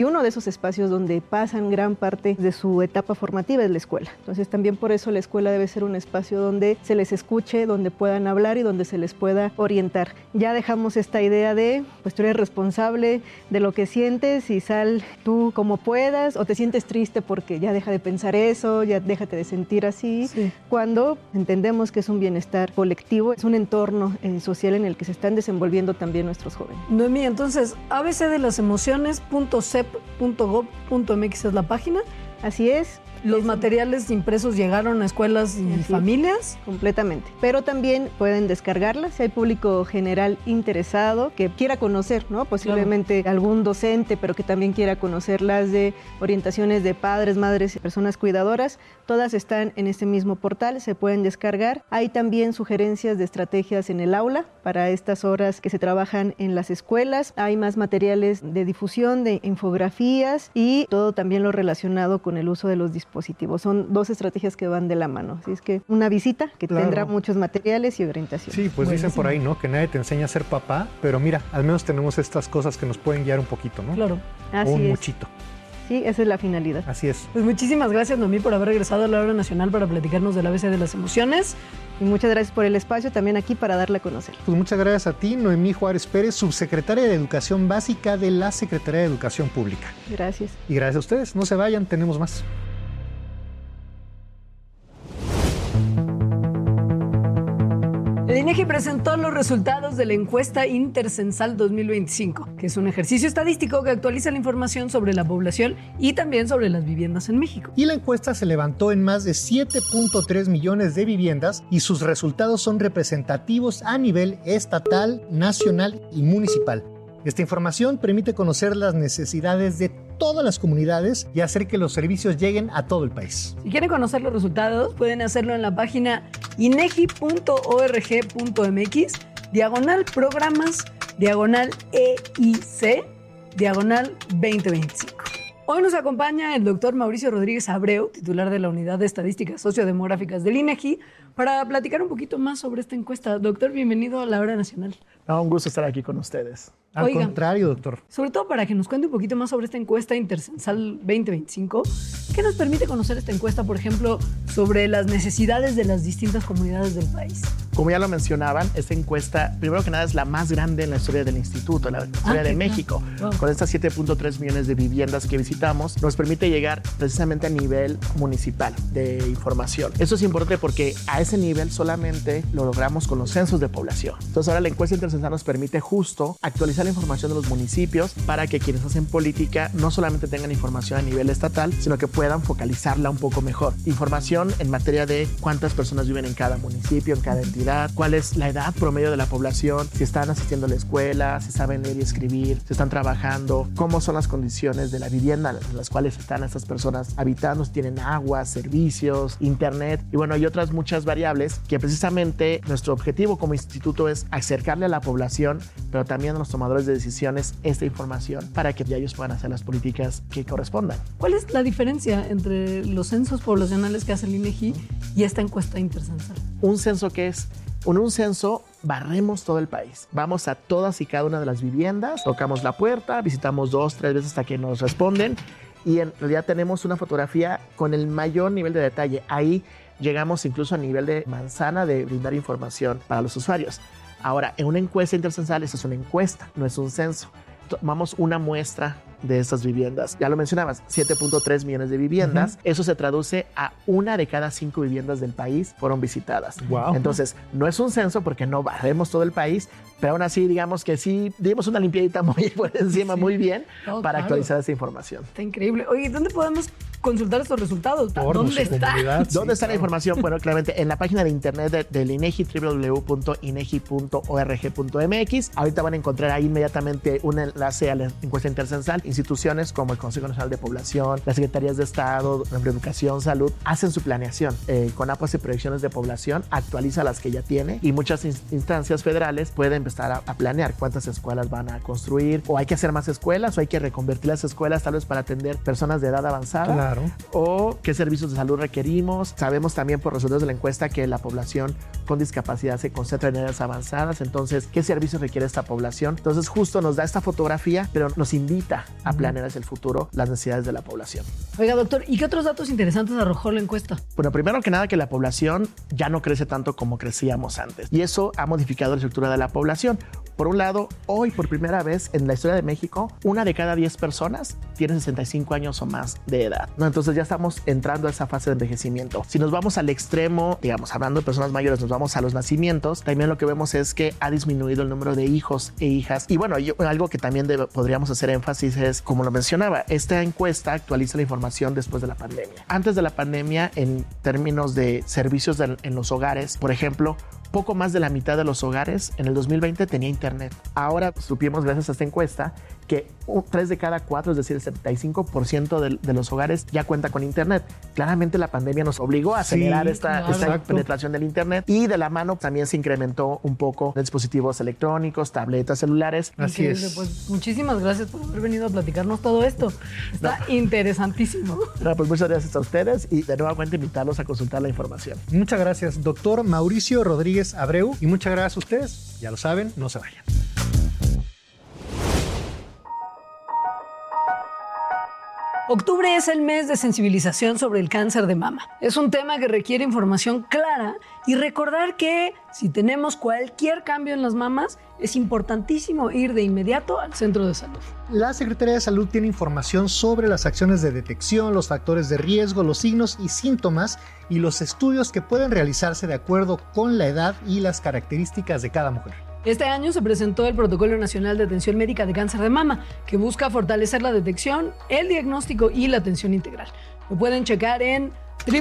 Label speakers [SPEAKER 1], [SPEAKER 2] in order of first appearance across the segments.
[SPEAKER 1] Y uno de esos espacios donde pasan gran parte de su etapa formativa es la escuela. Entonces también por eso la escuela debe ser un espacio donde se les escuche, donde puedan hablar y donde se les pueda orientar. Ya dejamos esta idea de, pues tú eres responsable de lo que sientes y sal tú como puedas, o te sientes triste porque ya deja de pensar eso, ya déjate de sentir así. Sí. Cuando entendemos que es un bienestar colectivo, es un entorno social en el que se están desenvolviendo también nuestros jóvenes.
[SPEAKER 2] Noemí, entonces, abcdelasemociones.cep.gov.mx es la página.
[SPEAKER 1] Así es.
[SPEAKER 2] ¿Los materiales impresos llegaron a escuelas y familias?
[SPEAKER 1] Completamente. Pero también pueden descargarlas si hay público general interesado que quiera conocer, ¿no? Posiblemente algún docente, pero que también quiera conocer las de orientaciones de padres, madres y personas cuidadoras. Todas están en este mismo portal, se pueden descargar. Hay también sugerencias de estrategias en el aula para estas horas que se trabajan en las escuelas. Hay más materiales de difusión, de infografías y todo también lo relacionado con el uso de los dispositivos. Son dos estrategias que van de la mano. Así es que una visita que tendrá muchos materiales y orientación.
[SPEAKER 3] Sí, pues dicen por ahí, ¿no? Que nadie te enseña a ser papá, pero mira, al menos tenemos estas cosas que nos pueden guiar un poquito, ¿no?
[SPEAKER 2] Claro.
[SPEAKER 1] Así
[SPEAKER 3] o un
[SPEAKER 1] es.
[SPEAKER 3] muchito.
[SPEAKER 1] Sí, esa es la finalidad.
[SPEAKER 3] Así es.
[SPEAKER 2] Pues muchísimas gracias, Noemí, por haber regresado a la Hora Nacional para platicarnos del ABC de las emociones.
[SPEAKER 1] Y muchas gracias por el espacio también aquí para darle a conocer.
[SPEAKER 3] Pues muchas gracias a ti, Noemí Juárez Pérez, subsecretaria de Educación Básica de la Secretaría de Educación Pública.
[SPEAKER 1] Gracias.
[SPEAKER 3] Y gracias a ustedes. No se vayan, tenemos más.
[SPEAKER 2] El INEGI presentó los resultados de la encuesta Intercensal 2025, que es un ejercicio estadístico que actualiza la información sobre la población y también sobre las viviendas en México.
[SPEAKER 3] Y la encuesta se levantó en más de 7.3 millones de viviendas y sus resultados son representativos a nivel estatal, nacional y municipal. Esta información permite conocer las necesidades de todas las comunidades y hacer que los servicios lleguen a todo el país.
[SPEAKER 2] Si quieren conocer los resultados, pueden hacerlo en la página inegi.org.mx, /programas, /EIC, Hoy nos acompaña el doctor Mauricio Rodríguez Abreu, titular de la Unidad de Estadísticas Sociodemográficas del INEGI, para platicar un poquito más sobre esta encuesta. Doctor, bienvenido a la Hora Nacional.
[SPEAKER 4] Un gusto estar aquí con ustedes.
[SPEAKER 3] Al contrario, doctor.
[SPEAKER 2] Sobre todo para que nos cuente un poquito más sobre esta encuesta Intercensal 2025. ¿Qué nos permite conocer esta encuesta, por ejemplo, sobre las necesidades de las distintas comunidades del país?
[SPEAKER 4] Como ya lo mencionaban, esta encuesta, primero que nada, es la más grande en la historia del instituto, en la historia de México. Wow. Con estas 7.3 millones de viviendas que visitamos, nos permite llegar precisamente a nivel municipal de información. Eso es importante porque a ese nivel solamente lo logramos con los censos de población. Entonces ahora la encuesta Intercensal nos permite justo actualizar la información de los municipios para que quienes hacen política no solamente tengan información a nivel estatal, sino que puedan focalizarla un poco mejor. Información en materia de cuántas personas viven en cada municipio, en cada entidad, cuál es la edad promedio de la población, si están asistiendo a la escuela, si saben leer y escribir, si están trabajando, cómo son las condiciones de la vivienda en las cuales están estas personas habitando, si tienen agua, servicios, internet y bueno, y otras muchas variables que precisamente nuestro objetivo como instituto es acercarle a la población, pero también a los tomadores de decisiones esta información para que ya ellos puedan hacer las políticas que correspondan.
[SPEAKER 2] ¿Cuál es la diferencia entre los censos poblacionales que hace el INEGI y esta encuesta intercensal?
[SPEAKER 4] ¿Un censo qué es? En un censo barremos todo el país. Vamos a todas y cada una de las viviendas, tocamos la puerta, visitamos 2, 3 veces hasta que nos responden y en realidad tenemos una fotografía con el mayor nivel de detalle. Ahí llegamos incluso a nivel de manzana de brindar información para los usuarios. Ahora, en una encuesta intercensal, esta es una encuesta, no es un censo. Tomamos una muestra de estas viviendas. Ya lo mencionabas, 7.3 millones de viviendas. Eso se traduce a 1 de cada 5 viviendas del país fueron visitadas.
[SPEAKER 3] Wow.
[SPEAKER 4] Entonces, no es un censo porque no barremos todo el país, pero aún así, digamos que sí, dimos una limpiadita muy por encima, muy bien, para actualizar esa información.
[SPEAKER 2] Está increíble. Oye, ¿dónde podemos consultar estos resultados?
[SPEAKER 4] ¿Dónde está? ¿Dónde está la información? Bueno, claramente en la página de internet del INEGI, www.inegi.org.mx. Ahorita van a encontrar ahí inmediatamente un enlace a la encuesta intercensal. Instituciones como el Consejo Nacional de Población, las Secretarías de Estado, Educación, Salud, hacen su planeación. CONAPO hace proyecciones de población, actualiza las que ya tiene y muchas instancias federales pueden empezar empezar a planear cuántas escuelas van a construir, o hay que hacer más escuelas, o hay que reconvertir las escuelas tal vez para atender personas de edad avanzada,
[SPEAKER 3] claro,
[SPEAKER 4] o qué servicios de salud requerimos. Sabemos también por resultados de la encuesta que la población con discapacidad se concentra en áreas avanzadas, entonces, ¿qué servicios requiere esta población? Entonces, justo nos da esta fotografía, pero nos invita a planear hacia el futuro las necesidades de la población.
[SPEAKER 2] Oiga, doctor, ¿y qué otros datos interesantes arrojó la encuesta?
[SPEAKER 4] Bueno, primero que nada, que la población ya no crece tanto como crecíamos antes, y eso ha modificado la estructura de la población. Por un lado, hoy por primera vez en la historia de México, 1 de cada 10 personas tiene 65 años o más de edad, ¿no? Entonces ya estamos entrando a esa fase de envejecimiento. Si nos vamos al extremo, digamos, hablando de personas mayores, nos vamos a los nacimientos, también lo que vemos es que ha disminuido el número de hijos e hijas. Y bueno, algo que también podríamos hacer énfasis es, como lo mencionaba, esta encuesta actualiza la información después de la pandemia. Antes de la pandemia, en términos de servicios en los hogares, por ejemplo, poco más de la mitad de los hogares en el 2020 tenía internet. Ahora supimos, gracias a esta encuesta, que 3 de cada 4, es decir, el 75% de los hogares ya cuenta con internet. Claramente la pandemia nos obligó a acelerar esta penetración del internet, y de la mano también se incrementó un poco de dispositivos electrónicos, tabletas, celulares.
[SPEAKER 3] Así es.
[SPEAKER 2] Pues muchísimas gracias por haber venido a platicarnos todo esto. Está interesantísimo.
[SPEAKER 4] No, pues muchas gracias a ustedes, y de nuevamente invitarlos a consultar la información.
[SPEAKER 3] Muchas gracias, doctor Mauricio Rodríguez Abreu, y muchas gracias a ustedes. Ya lo saben, no se vayan.
[SPEAKER 2] Octubre es el mes de sensibilización sobre el cáncer de mama. Es un tema que requiere información clara y recordar que si tenemos cualquier cambio en las mamas, es importantísimo ir de inmediato al centro de salud.
[SPEAKER 3] La Secretaría de Salud tiene información sobre las acciones de detección, los factores de riesgo, los signos y síntomas y los estudios que pueden realizarse de acuerdo con la edad y las características de cada mujer.
[SPEAKER 2] Este año se presentó el Protocolo Nacional de Atención Médica de Cáncer de Mama, que busca fortalecer la detección, el diagnóstico y la atención integral. Lo pueden checar en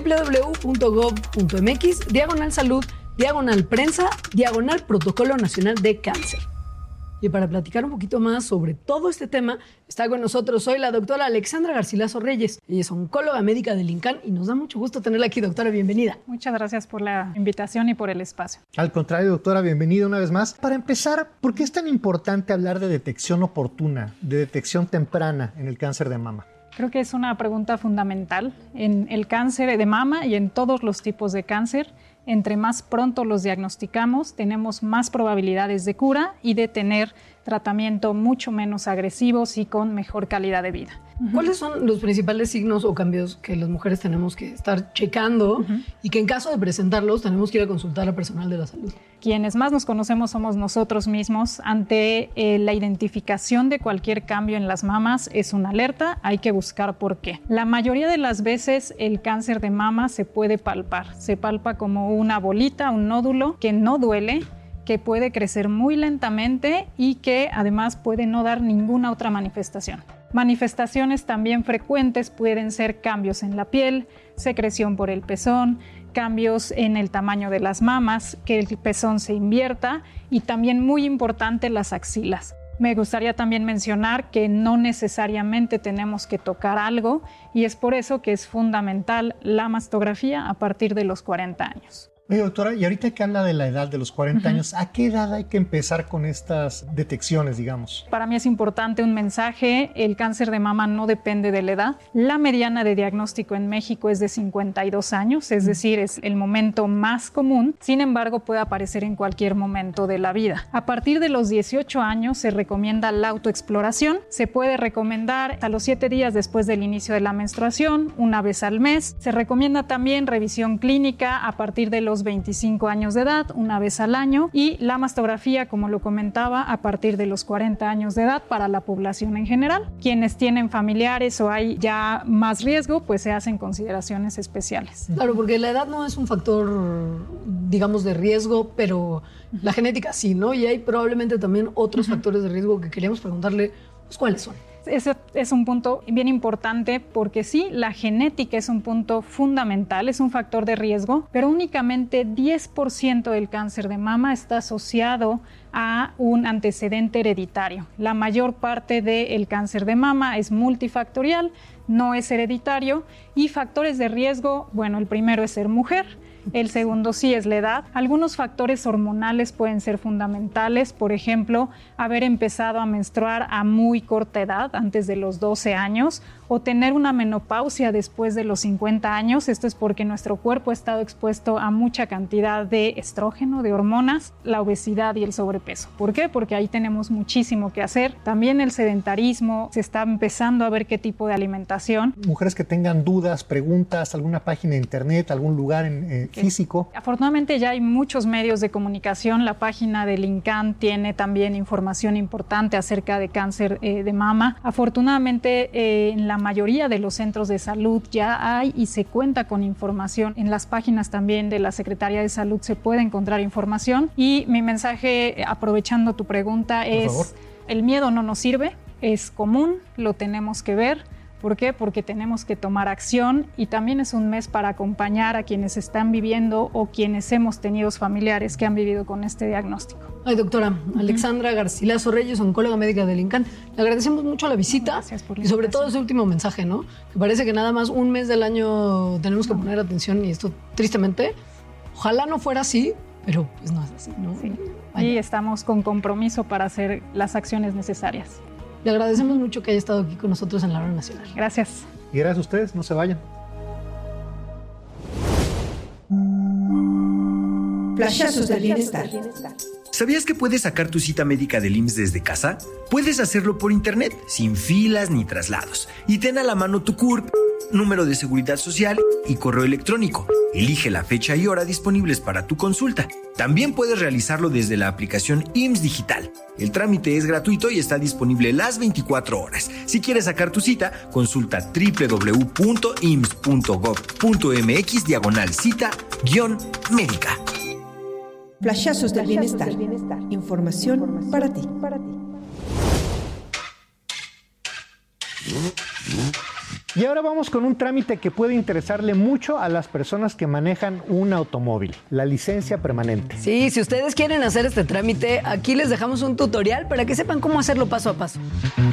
[SPEAKER 2] www.gov.mx/salud/prensa/Protocolo Nacional de Cáncer. Y para platicar un poquito más sobre todo este tema, está con nosotros hoy la doctora Alexandra Garcilaso Reyes. Ella es oncóloga médica del INCAN y nos da mucho gusto tenerla aquí, doctora. Bienvenida.
[SPEAKER 5] Muchas gracias por la invitación y por el espacio.
[SPEAKER 3] Al contrario, doctora, bienvenida una vez más. Para empezar, ¿por qué es tan importante hablar de detección oportuna, de detección temprana en el cáncer de mama?
[SPEAKER 5] Creo que es una pregunta fundamental. En el cáncer de mama y en todos los tipos de cáncer, entre más pronto los diagnosticamos, tenemos más probabilidades de cura y de tener tratamiento mucho menos agresivos y con mejor calidad de vida.
[SPEAKER 2] ¿Cuáles son los principales signos o cambios que las mujeres tenemos que estar checando y que en caso de presentarlos tenemos que ir a consultar a personal de la salud?
[SPEAKER 5] Quienes más nos conocemos somos nosotros mismos. Ante la identificación de cualquier cambio en las mamas es una alerta, hay que buscar por qué. La mayoría de las veces el cáncer de mama se puede palpar. Se palpa como una bolita, un nódulo que no duele, que puede crecer muy lentamente y que además puede no dar ninguna otra manifestación. Manifestaciones también frecuentes pueden ser cambios en la piel, secreción por el pezón, cambios en el tamaño de las mamas, que el pezón se invierta y también muy importante las axilas. Me gustaría también mencionar que no necesariamente tenemos que tocar algo y es por eso que es fundamental la mastografía a partir de los 40 años.
[SPEAKER 3] Oye, doctora, y ahorita que habla de la edad de los 40 años, ¿a qué edad hay que empezar con estas detecciones, digamos?
[SPEAKER 5] Para mí es importante un mensaje, el cáncer de mama no depende de la edad. La mediana de diagnóstico en México es de 52 años, es decir, es el momento más común, sin embargo puede aparecer en cualquier momento de la vida. A partir de los 18 años se recomienda la autoexploración, se puede recomendar a los 7 días después del inicio de la menstruación, una vez al mes. Se recomienda también revisión clínica a partir de los 25 años de edad, una vez al año, y la mastografía, como lo comentaba, a partir de los 40 años de edad para la población en general. Quienes tienen familiares o hay ya más riesgo, pues se hacen consideraciones especiales.
[SPEAKER 2] Claro, porque la edad no es un factor, digamos, de riesgo, pero la genética sí, ¿no? Y hay probablemente también otros factores de riesgo que queríamos preguntarle, pues, ¿cuáles son?
[SPEAKER 5] Ese es un punto bien importante porque sí, la genética es un punto fundamental, es un factor de riesgo, pero únicamente 10% del cáncer de mama está asociado a un antecedente hereditario. La mayor parte del cáncer de mama es multifactorial, no es hereditario y factores de riesgo, bueno, el primero es ser mujer, El segundo sí es la edad. Algunos factores hormonales pueden ser fundamentales, por ejemplo, haber empezado a menstruar a muy corta edad, antes de los 12 años, o tener una menopausia después de los 50 años. Esto es porque nuestro cuerpo ha estado expuesto a mucha cantidad de estrógeno, de hormonas, la obesidad y el sobrepeso. ¿Por qué? Porque ahí tenemos muchísimo que hacer. También el sedentarismo, se está empezando a ver qué tipo de alimentación.
[SPEAKER 3] Mujeres que tengan dudas, preguntas, alguna página de internet, algún lugar físico.
[SPEAKER 5] Afortunadamente ya hay muchos medios de comunicación. La página del INCAN tiene también información importante acerca de cáncer de mama. Afortunadamente en la mayoría de los centros de salud ya hay y se cuenta con información. En las páginas también de la Secretaría de Salud se puede encontrar información. Y mi mensaje, aprovechando tu pregunta, es: el miedo no nos sirve, es común, lo tenemos que ver. ¿Por qué? Porque tenemos que tomar acción, y también es un mes para acompañar a quienes están viviendo o quienes hemos tenido familiares que han vivido con este diagnóstico.
[SPEAKER 2] Ay, doctora Alexandra Garcilaso Reyes, oncóloga médica del INCAN, le agradecemos mucho la visita.
[SPEAKER 5] Gracias por la
[SPEAKER 2] y sobre
[SPEAKER 5] invitación.
[SPEAKER 2] todo ese último mensaje, ¿no? Que parece que nada más un mes del año tenemos que poner atención, y esto tristemente, ojalá no fuera así, pero pues no es así, ¿no?
[SPEAKER 5] Sí. Y estamos con compromiso para hacer las acciones necesarias.
[SPEAKER 2] Le agradecemos mucho que haya estado aquí con nosotros en la Hora Nacional.
[SPEAKER 5] Gracias.
[SPEAKER 3] Y gracias a ustedes, no se vayan.
[SPEAKER 6] Flashazos del bienestar.
[SPEAKER 7] ¿Sabías que puedes sacar tu cita médica del IMSS desde casa? Puedes hacerlo por internet, sin filas ni traslados. Y ten a la mano tu CURP, número de seguridad social y correo electrónico. Elige la fecha y hora disponibles para tu consulta. También puedes realizarlo desde la aplicación IMSS Digital. El trámite es gratuito y está disponible las 24 horas. Si quieres sacar tu cita, consulta www.ims.gov.mx/cita-médica.
[SPEAKER 6] Flashazos del bienestar. Información para ti.
[SPEAKER 3] Y ahora vamos con un trámite que puede interesarle mucho a las personas que manejan un automóvil, la licencia permanente.
[SPEAKER 2] Sí, si ustedes quieren hacer este trámite, aquí les dejamos un tutorial para que sepan cómo hacerlo paso a paso.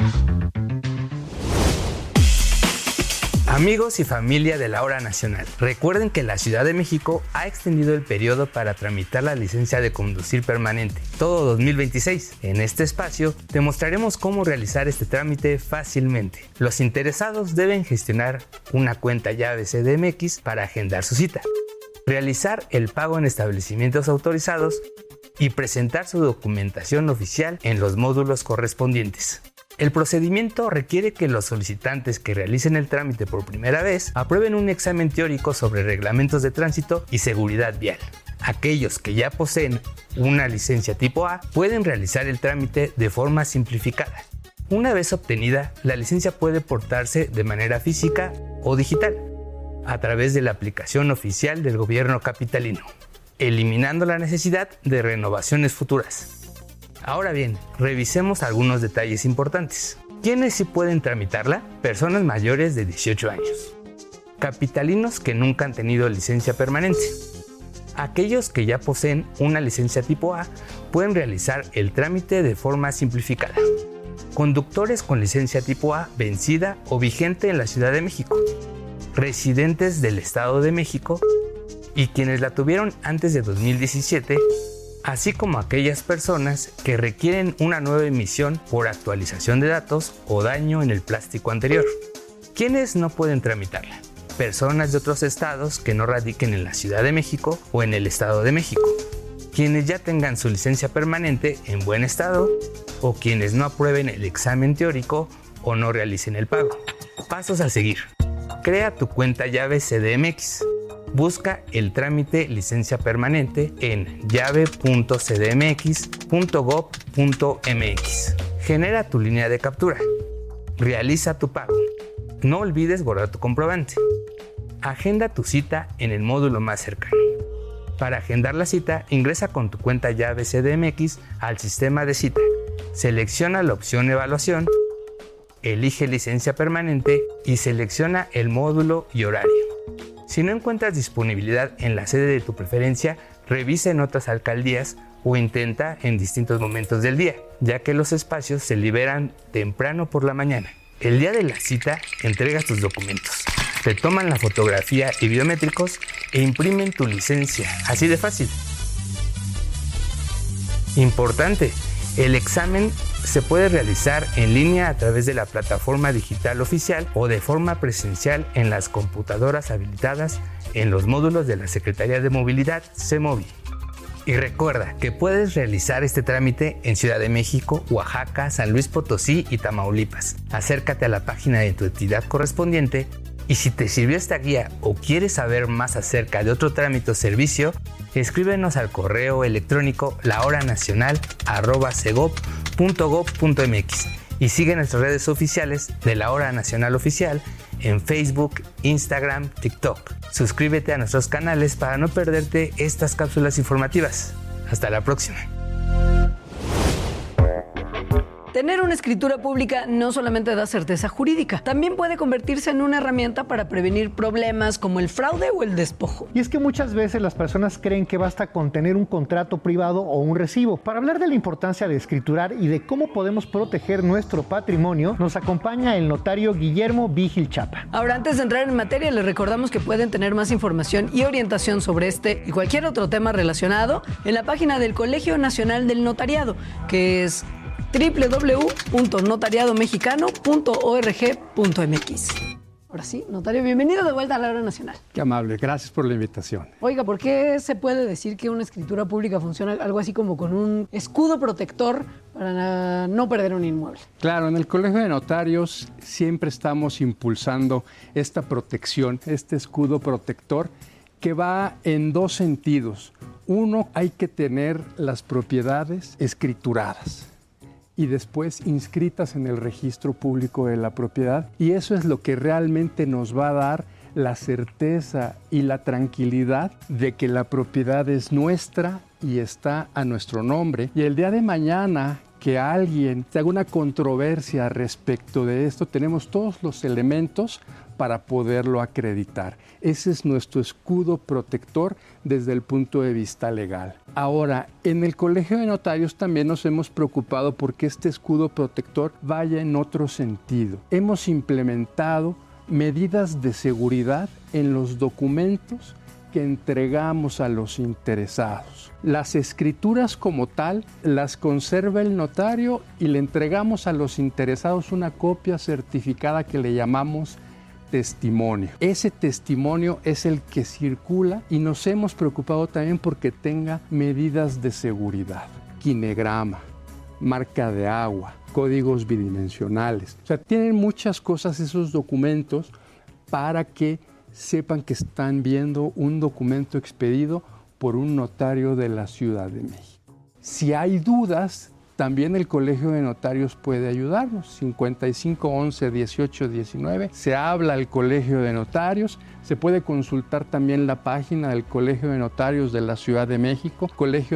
[SPEAKER 8] Amigos y familia de la Hora Nacional, recuerden que la Ciudad de México ha extendido el periodo para tramitar la licencia de conducir permanente, todo 2026. En este espacio te mostraremos cómo realizar este trámite fácilmente. Los interesados deben gestionar una cuenta llave CDMX para agendar su cita, realizar el pago en establecimientos autorizados y presentar su documentación oficial en los módulos correspondientes. El procedimiento requiere que los solicitantes que realicen el trámite por primera vez aprueben un examen teórico sobre reglamentos de tránsito y seguridad vial. Aquellos que ya poseen una licencia tipo A pueden realizar el trámite de forma simplificada. Una vez obtenida, la licencia puede portarse de manera física o digital a través de la aplicación oficial del gobierno capitalino, eliminando la necesidad de renovaciones futuras. Ahora bien, revisemos algunos detalles importantes. ¿Quiénes sí pueden tramitarla? Personas mayores de 18 años. Capitalinos que nunca han tenido licencia permanente. Aquellos que ya poseen una licencia tipo A pueden realizar el trámite de forma simplificada. Conductores con licencia tipo A vencida o vigente en la Ciudad de México. Residentes del Estado de México y quienes la tuvieron antes de 2017, así como aquellas personas que requieren una nueva emisión por actualización de datos o daño en el plástico anterior. ¿Quiénes no pueden tramitarla? Personas de otros estados que no radiquen en la Ciudad de México o en el Estado de México. Quienes ya tengan su licencia permanente en buen estado o quienes no aprueben el examen teórico o no realicen el pago. Pasos a seguir. Crea tu cuenta llave CDMX. Busca el trámite licencia permanente en llave.cdmx.gov.mx. Genera tu línea de captura. Realiza tu pago. No olvides guardar tu comprobante. Agenda tu cita en el módulo más cercano. Para agendar la cita, ingresa con tu cuenta llave CDMX al sistema de cita. Selecciona la opción Evaluación, elige licencia permanente y selecciona el módulo y horario. Si no encuentras disponibilidad en la sede de tu preferencia, revisa en otras alcaldías o intenta en distintos momentos del día, ya que los espacios se liberan temprano por la mañana. El día de la cita, entregas tus documentos. te toman la fotografía y biométricos e imprimen tu licencia. Así de fácil. Importante, el examen se puede realizar en línea a través de la plataforma digital oficial o de forma presencial en las computadoras habilitadas en los módulos de la Secretaría de Movilidad, CEMOVI. Y recuerda que puedes realizar este trámite en Ciudad de México, Oaxaca, San Luis Potosí y Tamaulipas. Acércate a la página de tu entidad correspondiente y si te sirvió esta guía o quieres saber más acerca de otro trámite o servicio, escríbenos al correo electrónico lahoranacional@segov.gov.mx y sigue nuestras redes oficiales de La Hora Nacional Oficial en Facebook, Instagram, TikTok. Suscríbete a nuestros canales para no perderte estas cápsulas informativas. Hasta la próxima.
[SPEAKER 2] Tener una escritura pública no solamente da certeza jurídica, también puede convertirse en una herramienta para prevenir problemas como el fraude o el despojo.
[SPEAKER 3] Y es que muchas veces las personas creen que basta con tener un contrato privado o un recibo. Para hablar de la importancia de escriturar y de cómo podemos proteger nuestro patrimonio, nos acompaña el notario Guillermo Vigil Chapa.
[SPEAKER 2] Ahora, antes de entrar en materia, les recordamos que pueden tener más información y orientación sobre este y cualquier otro tema relacionado en la página del Colegio Nacional del Notariado, que es www.notariadomexicano.org.mx. Ahora sí, notario, bienvenido de vuelta a La Hora Nacional.
[SPEAKER 9] Qué amable, gracias por la invitación.
[SPEAKER 2] Oiga, ¿por qué se puede decir que una escritura pública funciona algo así como con un escudo protector para no perder un inmueble?
[SPEAKER 9] Claro, en el Colegio de Notarios siempre estamos impulsando esta protección, este escudo protector que va en dos sentidos. Uno, hay que tener las propiedades escrituradas y después inscritas en el registro público de la propiedad. Y eso es lo que realmente nos va a dar la certeza y la tranquilidad de que la propiedad es nuestra y está a nuestro nombre. Y el día de mañana que alguien se haga una controversia respecto de esto, tenemos todos los elementos para poderlo acreditar. Ese es nuestro escudo protector desde el punto de vista legal. Ahora, en el Colegio de Notarios también nos hemos preocupado porque este escudo protector vaya en otro sentido. Hemos implementado medidas de seguridad en los documentos que entregamos a los interesados. Las escrituras como tal las conserva el notario y le entregamos a los interesados una copia certificada que le llamamos testimonio. Ese testimonio es el que circula y nos hemos preocupado también porque tenga medidas de seguridad, quinegrama, marca de agua, códigos bidimensionales. O sea, tienen muchas cosas esos documentos para que sepan que están viendo un documento expedido por un notario de la Ciudad de México. Si hay dudas, también el Colegio de Notarios puede ayudarnos. 55 11 18 19. Se habla al Colegio de Notarios. Se puede consultar también la página del Colegio de Notarios de la Ciudad de México,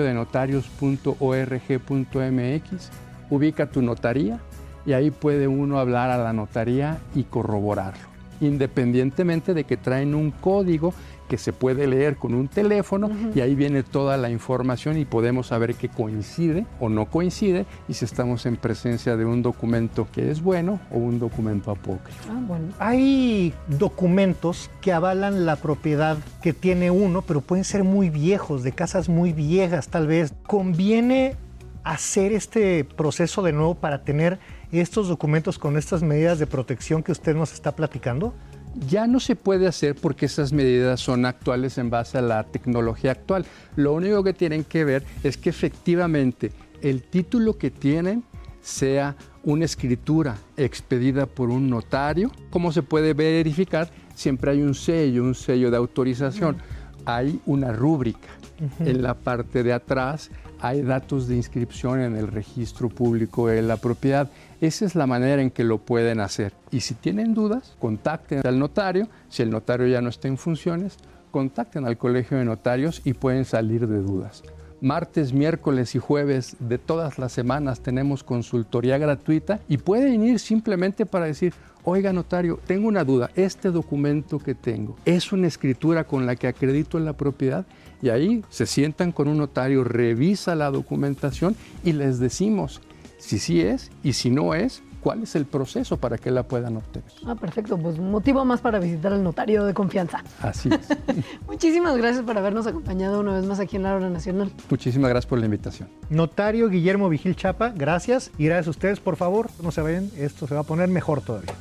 [SPEAKER 9] colegiodenotarios.org.mx. Ubica tu notaría y ahí puede uno hablar a la notaría y corroborarlo, independientemente de que traen un código que se puede leer con un teléfono y ahí viene toda la información y podemos saber que coincide o no coincide y si estamos en presencia de un documento que es bueno o un documento apócrifo.
[SPEAKER 3] Bueno. Hay documentos que avalan la propiedad que tiene uno, pero pueden ser muy viejos, de casas muy viejas tal vez. ¿Conviene hacer este proceso de nuevo para tener estos documentos con estas medidas de protección que usted nos está platicando?
[SPEAKER 9] Ya no se puede hacer porque esas medidas son actuales en base a la tecnología actual. Lo único que tienen que ver es que efectivamente el título que tienen sea una escritura expedida por un notario. ¿Cómo se puede verificar? Siempre hay un sello de autorización. Hay una rúbrica. En la parte de atrás hay datos de inscripción en el registro público de la propiedad. Esa es la manera en que lo pueden hacer. Y si tienen dudas, contacten al notario. Si el notario ya no está en funciones, contacten al Colegio de Notarios y pueden salir de dudas. Martes, miércoles y jueves de todas las semanas tenemos consultoría gratuita y pueden ir simplemente para decir: oiga, notario, tengo una duda, este documento que tengo, ¿es una escritura con la que acredito la propiedad? Y ahí se sientan con un notario, revisa la documentación y les decimos si sí es y si no es, cuál es el proceso para que la puedan obtener.
[SPEAKER 2] Perfecto, pues un motivo más para visitar al notario de confianza.
[SPEAKER 9] Así es.
[SPEAKER 2] Muchísimas gracias por habernos acompañado una vez más aquí en La Hora Nacional.
[SPEAKER 9] Muchísimas gracias por la invitación.
[SPEAKER 3] Notario Guillermo Vigil Chapa, gracias. Y gracias a ustedes, por favor, no se vayan, esto se va a poner mejor todavía.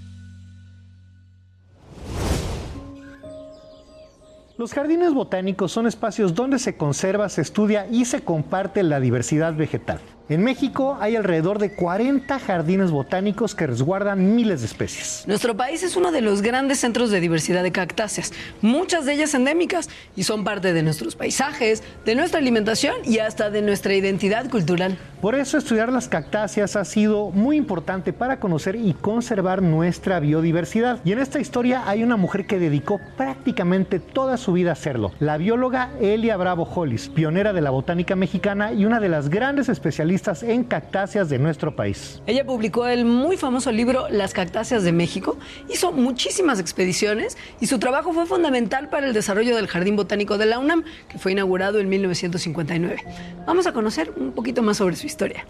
[SPEAKER 3] Los jardines botánicos son espacios donde se conserva, se estudia y se comparte la diversidad vegetal. En México hay alrededor de 40 jardines botánicos que resguardan miles de especies.
[SPEAKER 2] Nuestro país es uno de los grandes centros de diversidad de cactáceas, muchas de ellas endémicas, y son parte de nuestros paisajes, de nuestra alimentación y hasta de nuestra identidad cultural.
[SPEAKER 3] Por eso estudiar las cactáceas ha sido muy importante para conocer y conservar nuestra biodiversidad. Y en esta historia hay una mujer que dedicó prácticamente toda su vida a hacerlo, la bióloga Elia Bravo Hollis, pionera de la botánica mexicana y una de las grandes especialistas en cactáceas de nuestro país.
[SPEAKER 2] Ella publicó el muy famoso libro Las cactáceas de México, hizo muchísimas expediciones y su trabajo fue fundamental para el desarrollo del Jardín Botánico de la UNAM, que fue inaugurado en 1959. Vamos a conocer un poquito más sobre su historia.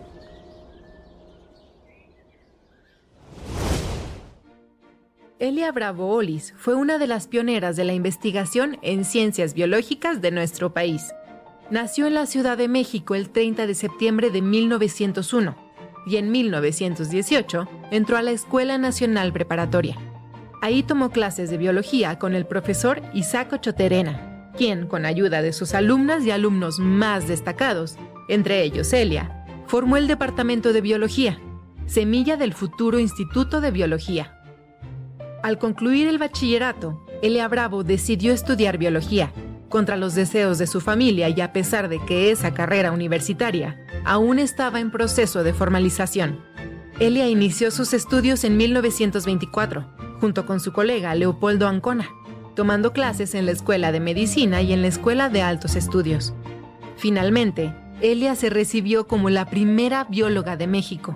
[SPEAKER 10] Elia Bravo Hollis fue una de las pioneras de la investigación en ciencias biológicas de nuestro país. Nació en la Ciudad de México el 30 de septiembre de 1901 y en 1918 entró a la Escuela Nacional Preparatoria. Ahí tomó clases de biología con el profesor Isaac Ochoterena, quien, con ayuda de sus alumnas y alumnos más destacados, entre ellos Elia, formó el Departamento de Biología, semilla del futuro Instituto de Biología. Al concluir el bachillerato, Elia Bravo decidió estudiar biología, contra los deseos de su familia y a pesar de que esa carrera universitaria aún estaba en proceso de formalización. Elia inició sus estudios en 1924, junto con su colega Leopoldo Ancona, tomando clases en la Escuela de Medicina y en la Escuela de Altos Estudios. Finalmente, Elia se recibió como la primera bióloga de México.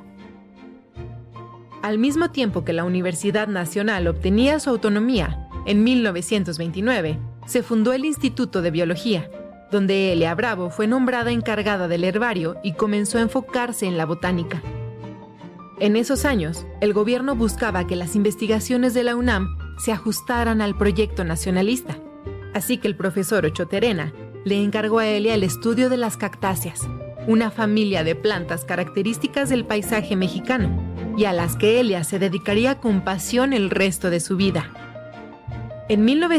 [SPEAKER 10] Al mismo tiempo que la Universidad Nacional obtenía su autonomía, en 1929, se fundó el Instituto de Biología, donde Elia Bravo fue nombrada encargada del herbario y comenzó a enfocarse en la botánica. En esos años, el gobierno buscaba que las investigaciones de la UNAM se ajustaran al proyecto nacionalista, así que el profesor Ochoterena le encargó a Elia el estudio de las cactáceas, una familia de plantas características del paisaje mexicano, y a las que Elia se dedicaría con pasión el resto de su vida. En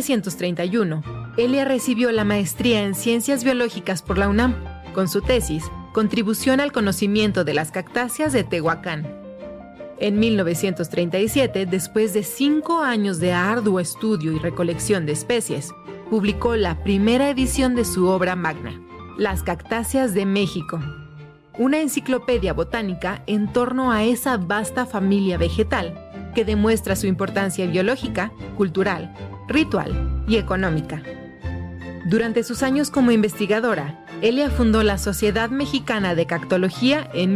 [SPEAKER 10] 1931, Elia recibió la maestría en Ciencias Biológicas por la UNAM, con su tesis Contribución al conocimiento de las cactáceas de Tehuacán. En 1937, después de 5 años de arduo estudio y recolección de especies, publicó la primera edición de su obra magna, Las cactáceas de México, una enciclopedia botánica en torno a esa vasta familia vegetal que demuestra su importancia biológica, cultural, ritual y económica. Durante sus años como investigadora, Elia fundó la Sociedad Mexicana de Cactología en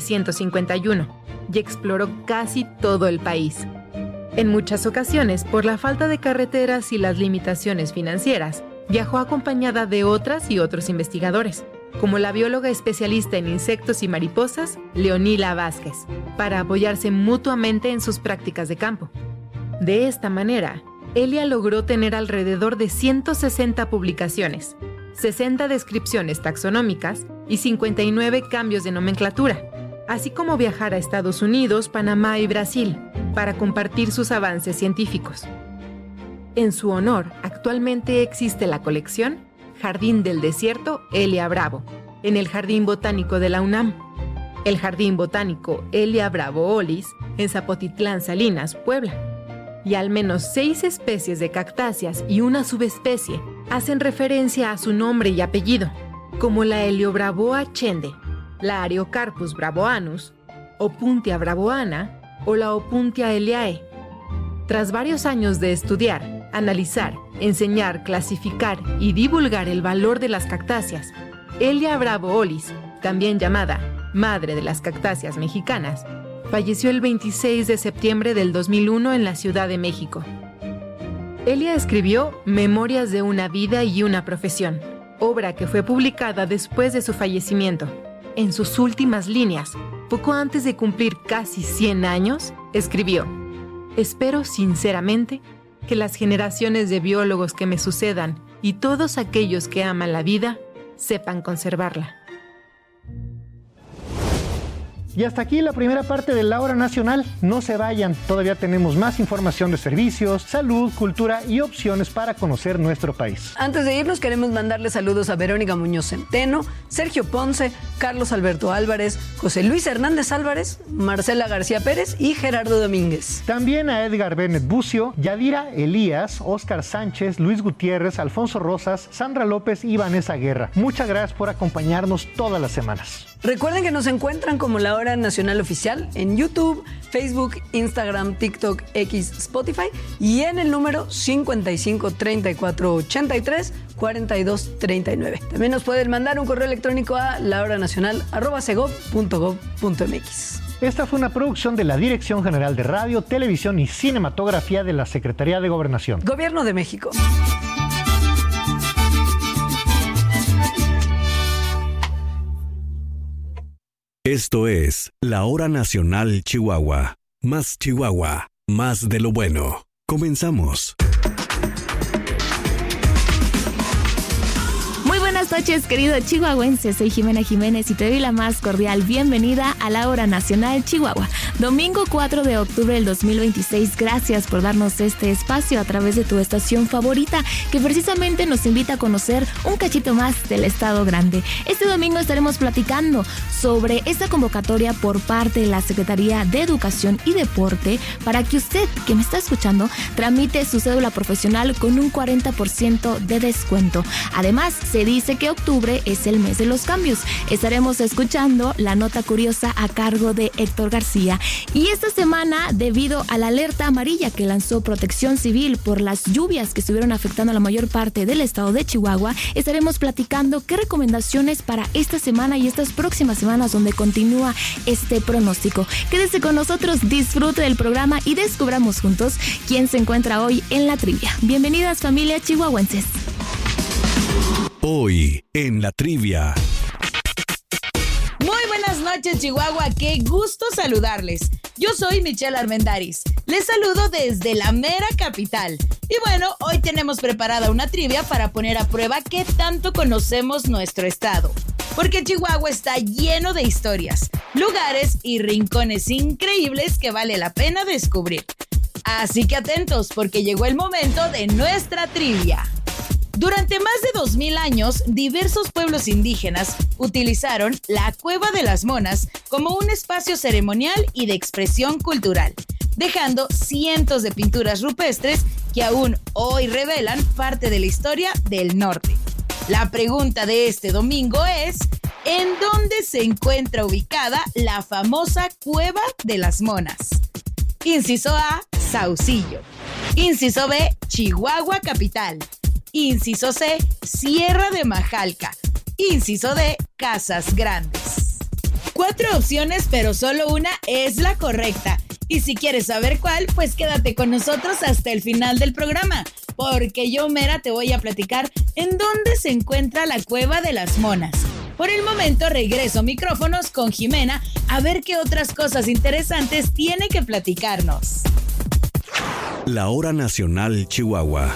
[SPEAKER 10] 1951 y exploró casi todo el país. En muchas ocasiones, por la falta de carreteras y las limitaciones financieras, viajó acompañada de otras y otros investigadores, como la bióloga especialista en insectos y mariposas, Leonila Vázquez, para apoyarse mutuamente en sus prácticas de campo. De esta manera, Elia logró tener alrededor de 160 publicaciones, 60 descripciones taxonómicas y 59 cambios de nomenclatura, así como viajar a Estados Unidos, Panamá y Brasil para compartir sus avances científicos. En su honor, actualmente existe la colección Jardín del Desierto Elia Bravo, en el Jardín Botánico de la UNAM, el Jardín Botánico Elia Bravo Hollis, en Zapotitlán, Salinas, Puebla. Y al menos 6 especies de cactáceas y una subespecie hacen referencia a su nombre y apellido, como la Heliobravoa chende, la Ariocarpus bravoanus, Opuntia bravoana o la Opuntia eliae. Tras varios años de estudiar, analizar, enseñar, clasificar y divulgar el valor de las cactáceas, Elia Bravo Hollis, también llamada Madre de las Cactáceas Mexicanas, falleció el 26 de septiembre del 2001 en la Ciudad de México. Elia escribió Memorias de una vida y una profesión, obra que fue publicada después de su fallecimiento. En sus últimas líneas, poco antes de cumplir casi 100 años, escribió: espero sinceramente que las generaciones de biólogos que me sucedan y todos aquellos que aman la vida sepan conservarla.
[SPEAKER 3] Y hasta aquí la primera parte de La Hora Nacional. No se vayan, todavía tenemos más información de servicios, salud, cultura y opciones para conocer nuestro país.
[SPEAKER 2] Antes de irnos, queremos mandarle saludos a Verónica Muñoz Centeno, Sergio Ponce, Carlos Alberto Álvarez, José Luis Hernández Álvarez, Marcela García Pérez y Gerardo Domínguez.
[SPEAKER 3] También a Edgar Bennett Bucio, Yadira Elías, Óscar Sánchez, Luis Gutiérrez, Alfonso Rosas, Sandra López y Vanessa Guerra. Muchas gracias por acompañarnos todas las semanas.
[SPEAKER 2] Recuerden que nos encuentran como La Hora Nacional Oficial en YouTube, Facebook, Instagram, TikTok, X, Spotify y en el número 55 34 83 42 39. También nos pueden mandar un correo electrónico a lahoranacional@segov.gov.mx.
[SPEAKER 3] Esta fue una producción de la Dirección General de Radio, Televisión y Cinematografía de la Secretaría de Gobernación.
[SPEAKER 2] Gobierno de México.
[SPEAKER 11] Esto es La Hora Nacional Chihuahua. Más Chihuahua, más de lo bueno. Comenzamos.
[SPEAKER 12] Buenas noches, querido chihuahuense. Soy Jimena Jiménez y te doy la más cordial bienvenida a La Hora Nacional Chihuahua. Domingo 4 de octubre del 2026. Gracias por darnos este espacio a través de tu estación favorita, que precisamente nos invita a conocer un cachito más del Estado Grande. Este domingo estaremos platicando sobre esta convocatoria por parte de la Secretaría de Educación y Deporte para que usted, que me está escuchando, tramite su cédula profesional con un 40% de descuento. Además, se dice que octubre es el mes de los cambios. Estaremos escuchando la nota curiosa a cargo de Héctor García. Y esta semana, debido a la alerta amarilla que lanzó Protección Civil por las lluvias que estuvieron afectando a la mayor parte del estado de Chihuahua, estaremos platicando qué recomendaciones para esta semana y estas próximas semanas donde continúa este pronóstico. Quédese con nosotros, disfrute del programa y descubramos juntos quién se encuentra hoy en la trivia. Bienvenidas, familia chihuahuenses.
[SPEAKER 11] Hoy en la trivia.
[SPEAKER 13] Muy buenas noches, Chihuahua. Qué gusto saludarles. Yo soy Michelle Armendáriz. Les saludo desde la mera capital. Y bueno, hoy tenemos preparada una trivia para poner a prueba qué tanto conocemos nuestro estado. Porque Chihuahua está lleno de historias, lugares y rincones increíbles que vale la pena descubrir. Así que atentos, porque llegó el momento de nuestra trivia. Durante más de 2000 años, diversos pueblos indígenas utilizaron la Cueva de las Monas como un espacio ceremonial y de expresión cultural, dejando cientos de pinturas rupestres que aún hoy revelan parte de la historia del norte. La pregunta de este domingo es: ¿en dónde se encuentra ubicada la famosa Cueva de las Monas? Inciso A, Saucillo. Inciso B, Chihuahua capital. Inciso C, Sierra de Majalca. Inciso D, Casas Grandes. 4 opciones, pero solo una es la correcta. Y si quieres saber cuál, pues quédate con nosotros hasta el final del programa, porque yo, Mera, te voy a platicar en dónde se encuentra la Cueva de las Monas. Por el momento regreso micrófonos con Jimena a ver qué otras cosas interesantes tiene que platicarnos.
[SPEAKER 11] La Hora Nacional Chihuahua.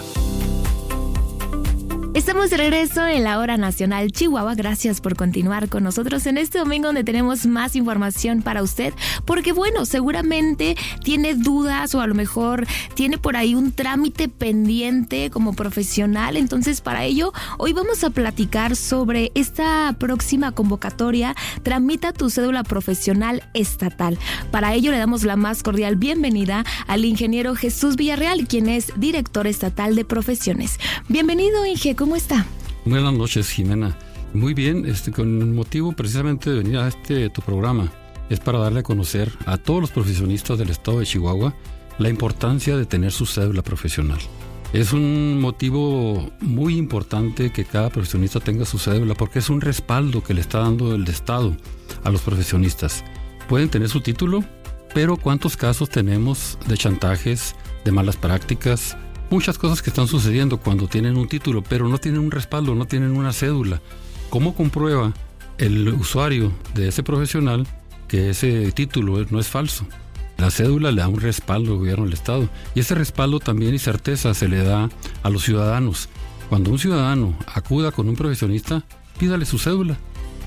[SPEAKER 12] Estamos de regreso en La Hora Nacional Chihuahua. Gracias por continuar con nosotros en este domingo donde tenemos más información para usted, porque bueno, seguramente tiene dudas o a lo mejor tiene por ahí un trámite pendiente como profesional. Entonces, para ello, hoy vamos a platicar sobre esta próxima convocatoria Tramita tu cédula profesional estatal. Para ello le damos la más cordial bienvenida al ingeniero Jesús Villarreal, quien es director estatal de profesiones. Bienvenido, Inge, ¿cómo está?
[SPEAKER 14] Buenas noches, Jimena. Muy bien, con el motivo precisamente de venir a tu programa es para darle a conocer a todos los profesionistas del estado de Chihuahua la importancia de tener su cédula profesional. Es un motivo muy importante que cada profesionista tenga su cédula porque es un respaldo que le está dando el estado a los profesionistas. Pueden tener su título, pero ¿cuántos casos tenemos de chantajes, de malas prácticas? Muchas cosas que están sucediendo cuando tienen un título, pero no tienen un respaldo, no tienen una cédula. ¿Cómo comprueba el usuario de ese profesional que ese título no es falso. La cédula le da un respaldo al gobierno del Estado, y ese respaldo también y certeza se le da a los ciudadanos. Cuando un ciudadano acuda con un profesionista, pídale su cédula.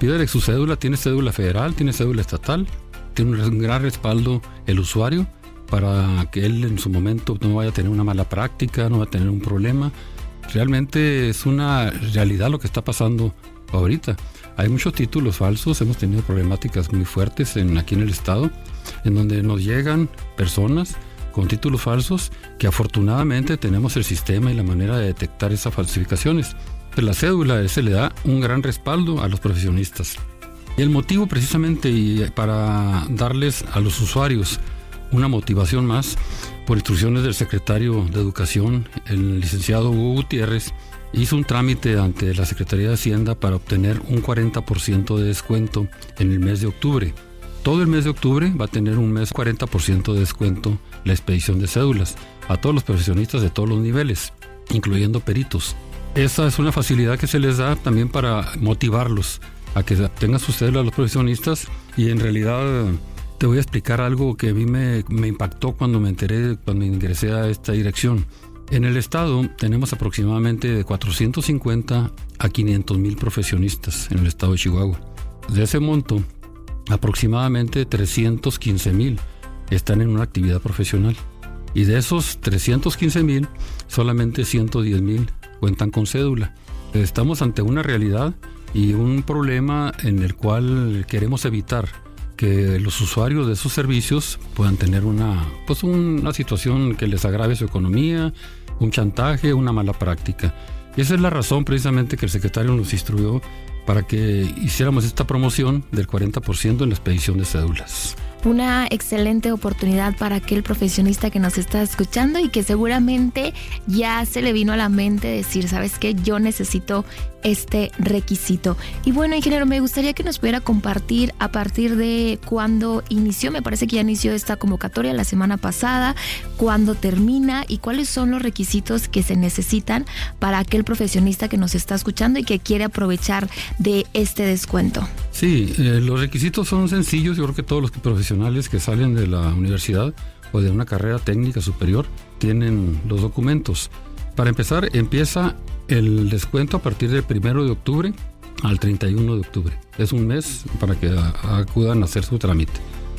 [SPEAKER 14] Tiene cédula federal, tiene cédula estatal, tiene un gran respaldo el usuario para que él en su momento no vaya a tener una mala práctica, no va a tener un problema. Realmente es una realidad lo que está pasando ahorita. Hay muchos títulos falsos, hemos tenido problemáticas muy fuertes aquí en el Estado, en donde nos llegan personas con títulos falsos que afortunadamente tenemos el sistema y la manera de detectar esas falsificaciones. La cédula se le da un gran respaldo a los profesionistas. Y el motivo precisamente y para darles a los usuarios una motivación más, por instrucciones del secretario de Educación, el licenciado Hugo Gutiérrez, hizo un trámite ante la Secretaría de Hacienda para obtener un 40% de descuento en el mes de octubre. Todo el mes de octubre va a tener un mes 40% de descuento la expedición de cédulas a todos los profesionistas de todos los niveles, incluyendo peritos. Esa es una facilidad que se les da también para motivarlos a que tengan su cédula a los profesionistas. Y en realidad te voy a explicar algo que a mí me impactó cuando me enteré, cuando ingresé a esta dirección. En el Estado tenemos aproximadamente de 450 a 500,000 profesionistas en el Estado de Chihuahua. De ese monto, aproximadamente 315,000 están en una actividad profesional. Y de esos 315,000, solamente 110,000 cuentan con cédula. Estamos ante una realidad y un problema en el cual queremos evitar que los usuarios de esos servicios puedan tener una situación que les agrave su economía, un chantaje, una mala práctica. Y esa es la razón precisamente que el secretario nos instruyó para que hiciéramos esta promoción del 40% en la expedición de cédulas.
[SPEAKER 12] Una excelente oportunidad para aquel profesionista que nos está escuchando y que seguramente ya se le vino a la mente decir, ¿sabes qué? Yo necesito este requisito. Y bueno, ingeniero, me gustaría que nos pudiera compartir a partir de cuándo inició. Me parece que ya inició esta convocatoria la semana pasada, cuándo termina y cuáles son los requisitos que se necesitan para aquel profesionista que nos está escuchando y que quiere aprovechar de este descuento.
[SPEAKER 14] Sí, los requisitos son sencillos. Yo creo que todos los profesionales que salen de la universidad o de una carrera técnica superior tienen los documentos. Para empezar, empieza el descuento a partir del 1 de octubre al 31 de octubre. Es un mes para que acudan a hacer su trámite.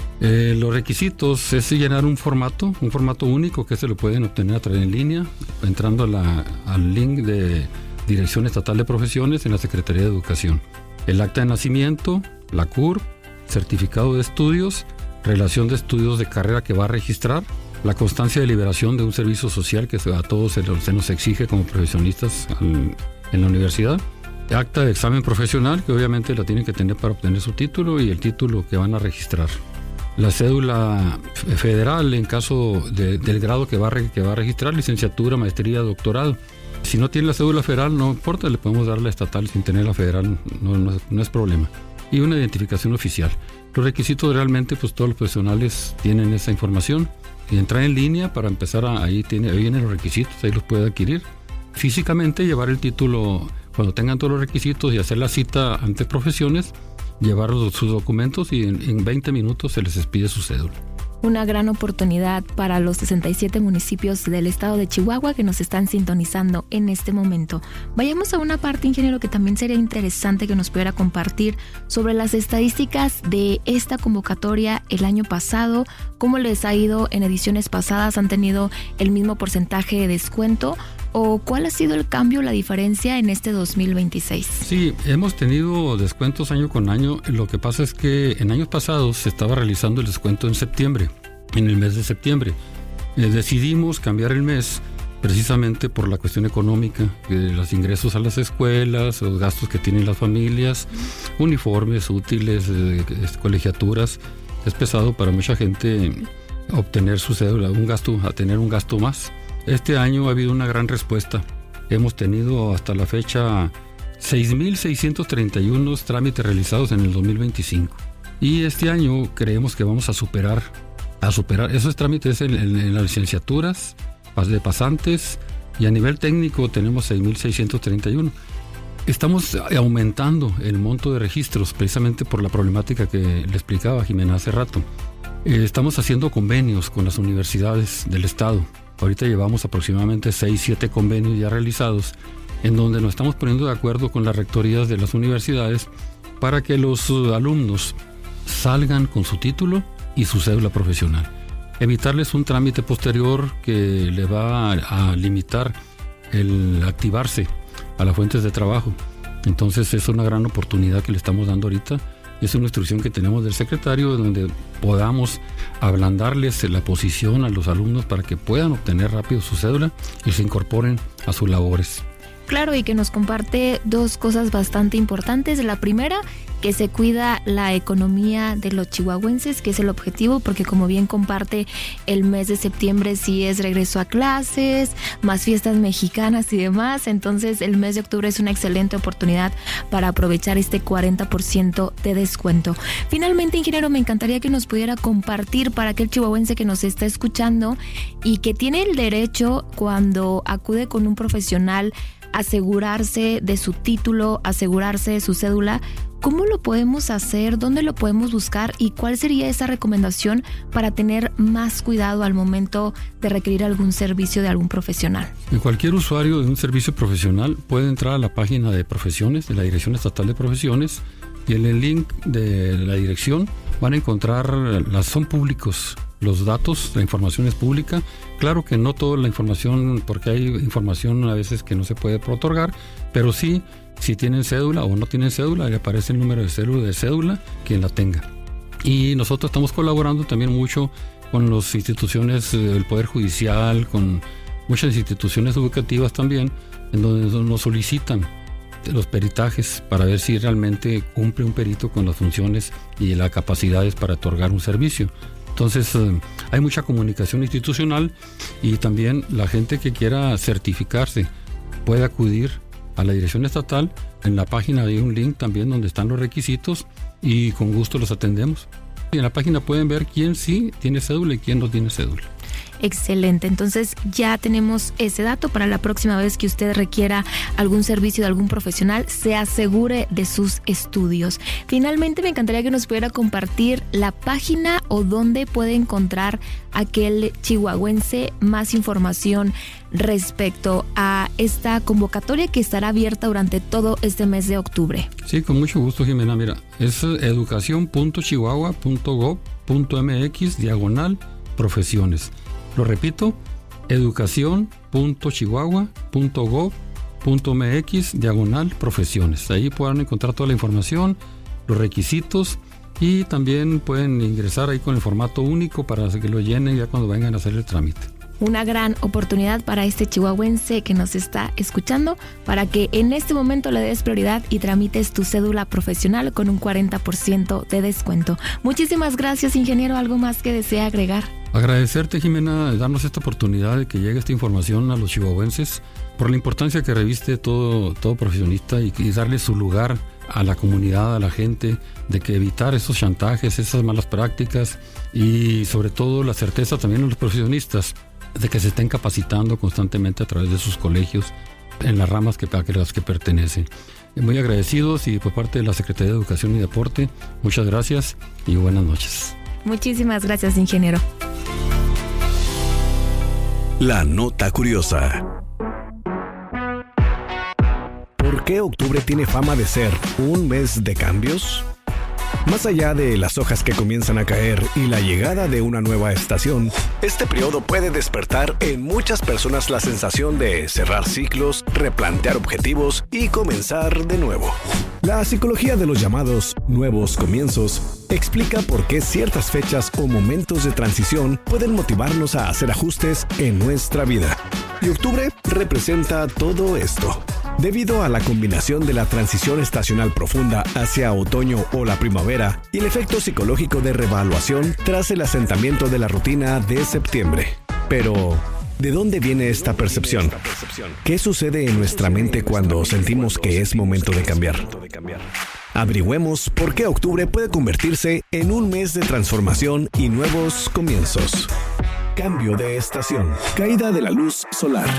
[SPEAKER 14] Los requisitos es llenar un formato único que se lo pueden obtener a través en línea, entrando al link de Dirección Estatal de Profesiones en la Secretaría de Educación. El acta de nacimiento, la CURP, certificado de estudios, relación de estudios de carrera que va a registrar, la constancia de liberación de un servicio social que a todos se nos exige como profesionistas en la universidad, acta de examen profesional que obviamente la tienen que tener para obtener su título y el título que van a registrar, la cédula federal en caso del grado que va a registrar, licenciatura, maestría, doctorado. Si no tiene la cédula federal no importa, le podemos dar la estatal sin tener la federal, no es problema. Y una identificación oficial. Los requisitos realmente pues todos los profesionales tienen esa información. Y entrar en línea para empezar, ahí vienen los requisitos, ahí los puede adquirir. Físicamente llevar el título cuando tengan todos los requisitos y hacer la cita ante profesiones, llevar sus documentos y en 20 minutos se les expide su cédula.
[SPEAKER 12] Una gran oportunidad para los 67 municipios del estado de Chihuahua que nos están sintonizando en este momento. Vayamos a una parte, ingeniero, que también sería interesante que nos pudiera compartir sobre las estadísticas de esta convocatoria el año pasado, cómo les ha ido en ediciones pasadas, han tenido el mismo porcentaje de descuento o cuál ha sido el cambio, la diferencia en este 2026.
[SPEAKER 14] Sí, hemos tenido descuentos año con año. Lo que pasa es que en años pasados se estaba realizando el descuento en septiembre, en el mes de septiembre. Decidimos cambiar el mes precisamente por la cuestión económica, los ingresos a las escuelas, los gastos que tienen las familias, uniformes, útiles, colegiaturas. Es pesado para mucha gente obtener su cédula, tener un gasto más. Este año ha habido una gran respuesta. Hemos tenido hasta la fecha 6,631 trámites realizados en el 2025. Y este año creemos que vamos a superar esos trámites en las licenciaturas de pasantes, y a nivel técnico tenemos 6,631. Estamos aumentando el monto de registros precisamente por la problemática que le explicaba Jimena hace rato. Estamos haciendo convenios con las universidades del estado. Ahorita llevamos aproximadamente 6-7 convenios ya realizados, en donde nos estamos poniendo de acuerdo con las rectorías de las universidades para que los alumnos salgan con su título y su cédula profesional. Evitarles un trámite posterior que le va a limitar el activarse a las fuentes de trabajo. Entonces es una gran oportunidad que le estamos dando ahorita. Es una instrucción que tenemos del secretario donde podamos ablandarles la posición a los alumnos para que puedan obtener rápido su cédula y se incorporen a sus labores.
[SPEAKER 12] Claro, y que nos comparte dos cosas bastante importantes. La primera, que se cuida la economía de los chihuahuenses, que es el objetivo, porque como bien comparte, el mes de septiembre sí es regreso a clases, más fiestas mexicanas y demás. Entonces el mes de octubre es una excelente oportunidad para aprovechar este 40% de descuento. Finalmente, ingeniero, me encantaría que nos pudiera compartir para aquel chihuahuense que nos está escuchando y que tiene el derecho, cuando acude con un profesional, asegurarse de su título, asegurarse de su cédula. ¿Cómo lo podemos hacer? ¿Dónde lo podemos buscar? ¿Y cuál sería esa recomendación para tener más cuidado al momento de requerir algún servicio de algún profesional?
[SPEAKER 14] Cualquier usuario de un servicio profesional puede entrar a la página de profesiones de la Dirección Estatal de Profesiones y en el link de la dirección van a encontrar, son públicos los datos, la información es pública. Claro que no toda la información, porque hay información a veces que no se puede otorgar, pero sí, si tienen cédula o no tienen cédula, le aparece el número de cédula, quien la tenga. Y nosotros estamos colaborando también mucho con las instituciones del Poder Judicial, con muchas instituciones educativas también, en donde nos solicitan los peritajes para ver si realmente cumple un perito con las funciones y las capacidades para otorgar un servicio. Entonces hay mucha comunicación institucional y también la gente que quiera certificarse puede acudir a la Dirección Estatal. En la página hay un link también donde están los requisitos y con gusto los atendemos. Y en la página pueden ver quién sí tiene cédula y quién no tiene cédula.
[SPEAKER 12] Excelente, entonces ya tenemos ese dato para la próxima vez que usted requiera algún servicio de algún profesional, se asegure de sus estudios. Finalmente, me encantaría que nos pudiera compartir la página o dónde puede encontrar aquel chihuahuense más información respecto a esta convocatoria que estará abierta durante todo este mes de octubre.
[SPEAKER 14] Sí, con mucho gusto, Jimena. Mira, es educación.chihuahua.gov.mx/profesiones. Lo repito, educación.chihuahua.gov.mx/profesiones. Ahí podrán encontrar toda la información, los requisitos y también pueden ingresar ahí con el formato único para que lo llenen ya cuando vengan a hacer el trámite.
[SPEAKER 12] Una gran oportunidad para este chihuahuense que nos está escuchando para que en este momento le des prioridad y tramites tu cédula profesional con un 40% de descuento. Muchísimas gracias, ingeniero. ¿Algo más que desea agregar?
[SPEAKER 14] Agradecerte, Jimena, de darnos esta oportunidad de que llegue esta información a los chihuahuenses por la importancia que reviste todo profesionista y darle su lugar a la comunidad, a la gente, de que evitar esos chantajes, esas malas prácticas y sobre todo la certeza también a los profesionistas de que se estén capacitando constantemente a través de sus colegios en las ramas a las que pertenecen. Muy agradecidos y por parte de la Secretaría de Educación y Deporte, muchas gracias y buenas noches.
[SPEAKER 12] Muchísimas gracias, ingeniero.
[SPEAKER 11] La nota curiosa. ¿Por qué octubre tiene fama de ser un mes de cambios? Más allá de las hojas que comienzan a caer y la llegada de una nueva estación, este periodo puede despertar en muchas personas la sensación de cerrar ciclos, replantear objetivos y comenzar de nuevo. La psicología de los llamados nuevos comienzos explica por qué ciertas fechas o momentos de transición pueden motivarnos a hacer ajustes en nuestra vida. Y octubre representa todo esto. Debido a la combinación de la transición estacional profunda hacia otoño o la primavera y el efecto psicológico de reevaluación tras el asentamiento de la rutina de septiembre. Pero, ¿de dónde viene esta percepción? ¿Qué sucede en nuestra mente cuando sentimos que es momento de cambiar? Averigüemos por qué octubre puede convertirse en un mes de transformación y nuevos comienzos. Cambio de estación. Caída de la luz solar.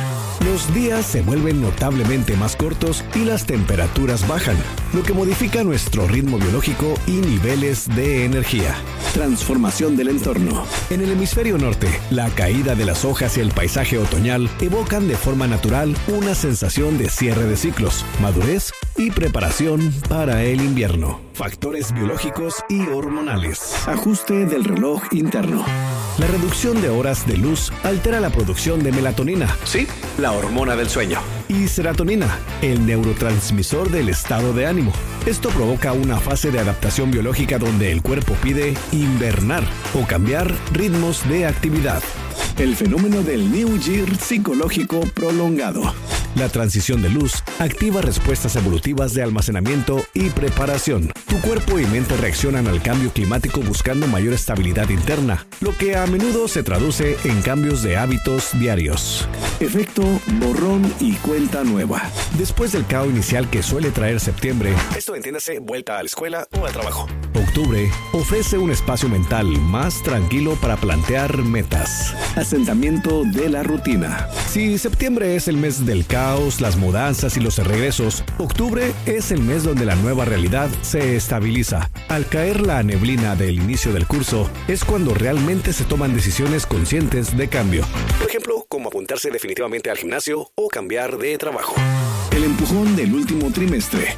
[SPEAKER 11] Los días se vuelven notablemente más cortos y las temperaturas bajan, lo que modifica nuestro ritmo biológico y niveles de energía. Transformación del entorno. En el hemisferio norte, la caída de las hojas y el paisaje otoñal evocan de forma natural una sensación de cierre de ciclos, madurez y preparación para el invierno. Factores biológicos y hormonales. Ajuste del reloj interno. La reducción de horas de luz altera la producción de melatonina, sí, la hormona del sueño, y serotonina, el neurotransmisor del estado de ánimo. Esto provoca una fase de adaptación biológica donde el cuerpo pide invernar o cambiar ritmos de actividad. El fenómeno del New Year psicológico prolongado. La transición de luz activa respuestas evolutivas de almacenamiento y preparación. Tu cuerpo y mente reaccionan al cambio climático buscando mayor estabilidad interna, lo que a menudo se traduce en cambios de hábitos diarios. Efecto borrón y cuenta nueva. Después del caos inicial que suele traer septiembre, esto entiéndase vuelta a la escuela o al trabajo, octubre ofrece un espacio mental más tranquilo para plantear metas. Asentamiento de la rutina. Si septiembre es el mes del caos, las mudanzas y los regresos, octubre es el mes donde la nueva realidad se estabiliza. Al caer la neblina del inicio del curso, es cuando realmente se toman decisiones conscientes de cambio. Por ejemplo, como apuntarse definitivamente al gimnasio o cambiar de trabajo. El empujón del último trimestre,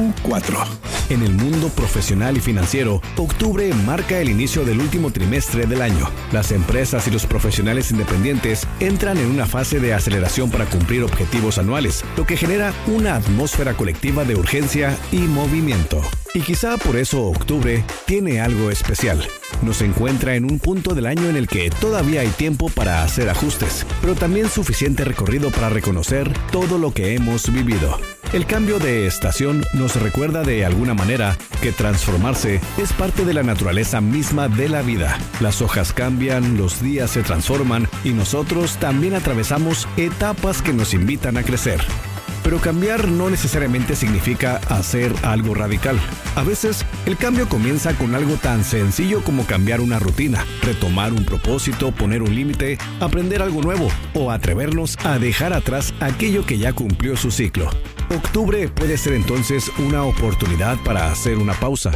[SPEAKER 11] Q4. En el mundo profesional y financiero, octubre marca el inicio del último trimestre del año. Las empresas y los profesionales independientes entran en una fase de aceleración para cumplir objetivos anuales, lo que genera una atmósfera colectiva de urgencia y movimiento. Y quizá por eso octubre tiene algo especial. Nos encuentra en un punto del año en el que todavía hay tiempo para hacer ajustes, pero también suficiente recorrido para reconocer todo lo que hemos vivido. El cambio de estación nos recuerda de alguna manera que transformarse es parte de la naturaleza misma de la vida. Las hojas cambian, los días se transforman y nosotros también atravesamos etapas que nos invitan a crecer. Pero cambiar no necesariamente significa hacer algo radical. A veces, el cambio comienza con algo tan sencillo como cambiar una rutina, retomar un propósito, poner un límite, aprender algo nuevo o atrevernos a dejar atrás aquello que ya cumplió su ciclo. Octubre puede ser entonces una oportunidad para hacer una pausa.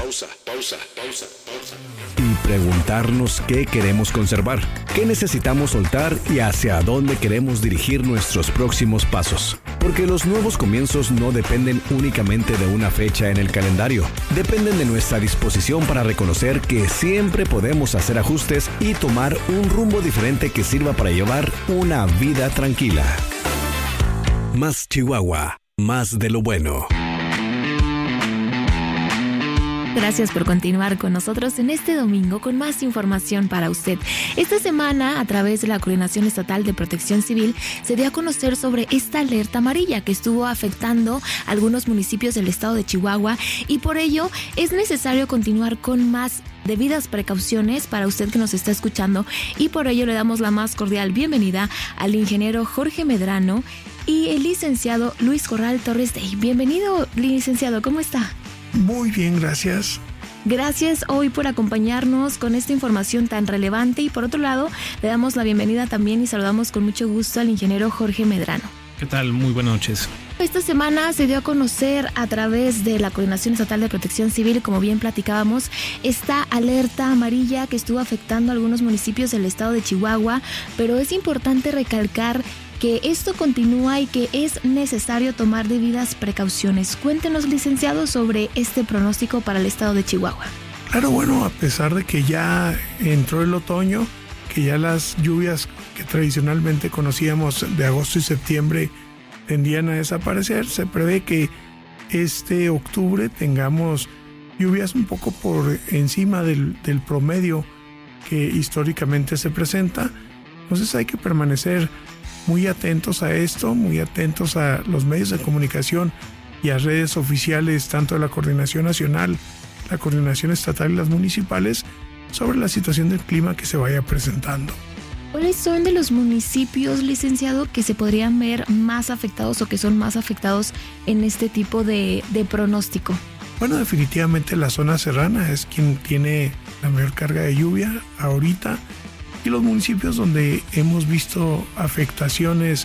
[SPEAKER 11] Y preguntarnos qué queremos conservar, qué necesitamos soltar y hacia dónde queremos dirigir nuestros próximos pasos. Porque los nuevos comienzos no dependen únicamente de una fecha en el calendario, dependen de nuestra disposición para reconocer que siempre podemos hacer ajustes y tomar un rumbo diferente que sirva para llevar una vida tranquila. Más Chihuahua, más de lo bueno.
[SPEAKER 12] Gracias por continuar con nosotros en este domingo con más información para usted. Esta semana, a través de la Coordinación Estatal de Protección Civil, se dio a conocer sobre esta alerta amarilla que estuvo afectando a algunos municipios del estado de Chihuahua y por ello es necesario continuar con más debidas precauciones para usted que nos está escuchando y por ello le damos la más cordial bienvenida al ingeniero Jorge Medrano y el licenciado Luis Corral Torres Day. Bienvenido, licenciado, ¿cómo está?
[SPEAKER 15] Muy bien, gracias.
[SPEAKER 12] Gracias hoy por acompañarnos con esta información tan relevante y por otro lado le damos la bienvenida también y saludamos con mucho gusto al ingeniero Jorge Medrano.
[SPEAKER 15] ¿Qué tal? Muy buenas noches.
[SPEAKER 12] Esta semana se dio a conocer a través de la Coordinación Estatal de Protección Civil, como bien platicábamos, esta alerta amarilla que estuvo afectando a algunos municipios del estado de Chihuahua, pero es importante recalcar que esto continúa y que es necesario tomar debidas precauciones. Cuéntenos, licenciado, sobre este pronóstico para el estado de Chihuahua.
[SPEAKER 15] Claro, bueno, a pesar de que ya entró el otoño, que ya las lluvias que tradicionalmente conocíamos de agosto y septiembre tendían a desaparecer, se prevé que este octubre tengamos lluvias un poco por encima del promedio que históricamente se presenta. Entonces hay que permanecer muy atentos a esto, muy atentos a los medios de comunicación y a redes oficiales, tanto de la Coordinación Nacional, la Coordinación Estatal y las municipales, sobre la situación del clima que se vaya presentando.
[SPEAKER 12] ¿Cuáles son de los municipios, licenciado, que se podrían ver más afectados o que son más afectados en este tipo de pronóstico?
[SPEAKER 15] Bueno, definitivamente la zona serrana es quien tiene la mayor carga de lluvia ahorita. Y los municipios donde hemos visto afectaciones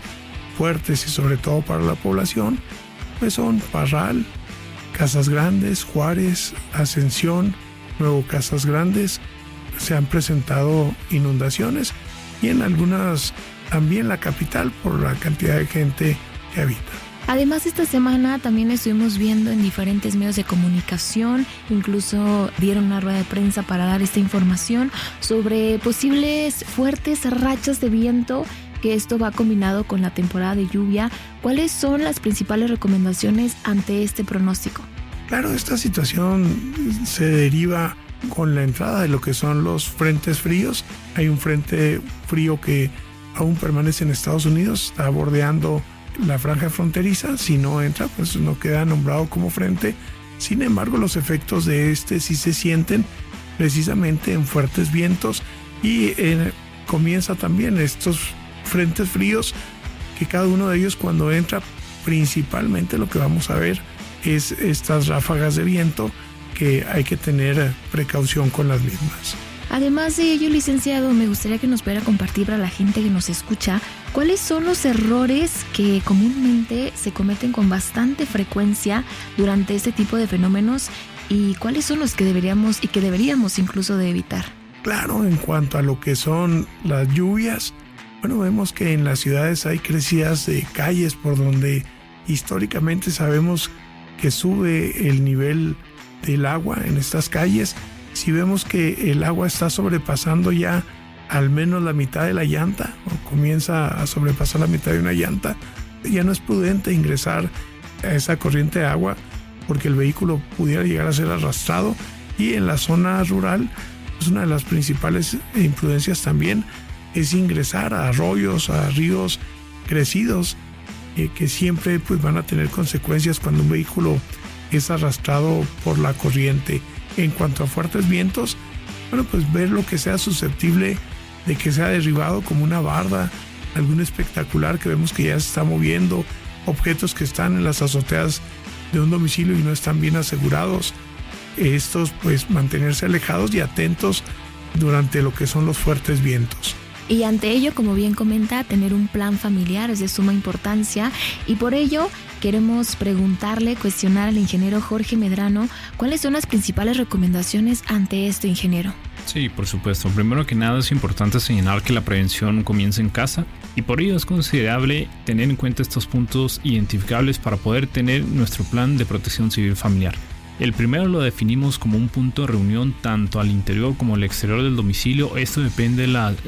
[SPEAKER 15] fuertes y sobre todo para la población, pues son Parral, Casas Grandes, Juárez, Ascensión, Nuevo Casas Grandes. Se han presentado inundaciones y en algunas también la capital por la cantidad de gente que habita.
[SPEAKER 12] Además, esta semana también estuvimos viendo en diferentes medios de comunicación, incluso dieron una rueda de prensa para dar esta información sobre posibles fuertes rachas de viento, que esto va combinado con la temporada de lluvia. ¿Cuáles son las principales recomendaciones ante este pronóstico?
[SPEAKER 15] Claro, esta situación se deriva con la entrada de lo que son los frentes fríos. Hay un frente frío que aún permanece en Estados Unidos, está bordeando la franja fronteriza. Si no entra, pues no queda nombrado como frente. Sin embargo, los efectos de este sí se sienten precisamente en fuertes vientos y comienza también estos frentes fríos, que cada uno de ellos cuando entra, principalmente lo que vamos a ver es estas ráfagas de viento, que hay que tener precaución con las mismas.
[SPEAKER 12] Además de ello, licenciado, me gustaría que nos pudiera compartir para la gente que nos escucha cuáles son los errores que comúnmente se cometen con bastante frecuencia durante este tipo de fenómenos y cuáles son los que deberíamos incluso de evitar.
[SPEAKER 15] Claro, en cuanto a lo que son las lluvias, bueno, vemos que en las ciudades hay crecidas de calles por donde históricamente sabemos que sube el nivel del agua en estas calles. Si vemos que el agua está sobrepasando ya al menos la mitad de la llanta o comienza a sobrepasar la mitad de una llanta, ya no es prudente ingresar a esa corriente de agua porque el vehículo pudiera llegar a ser arrastrado. Y en la zona rural, pues una de las principales imprudencias también es ingresar a arroyos, a ríos crecidos, que siempre pues van a tener consecuencias cuando un vehículo es arrastrado por la corriente. En cuanto a fuertes vientos, bueno, pues ver lo que sea susceptible de que sea derribado, como una barda, algún espectacular que vemos que ya se está moviendo, objetos que están en las azoteas de un domicilio y no están bien asegurados. Estos pues mantenerse alejados y atentos durante lo que son los fuertes vientos.
[SPEAKER 12] Y ante ello, como bien comenta, tener un plan familiar es de suma importancia y por ello queremos cuestionar al ingeniero Jorge Medrano cuáles son las principales recomendaciones ante esto, ingeniero.
[SPEAKER 16] Sí, por supuesto. Primero que nada es importante señalar que la prevención comienza en casa y por ello es considerable tener en cuenta estos puntos identificables para poder tener nuestro plan de protección civil familiar. El primero lo definimos como un punto de reunión tanto al interior como al exterior del domicilio. Esto depende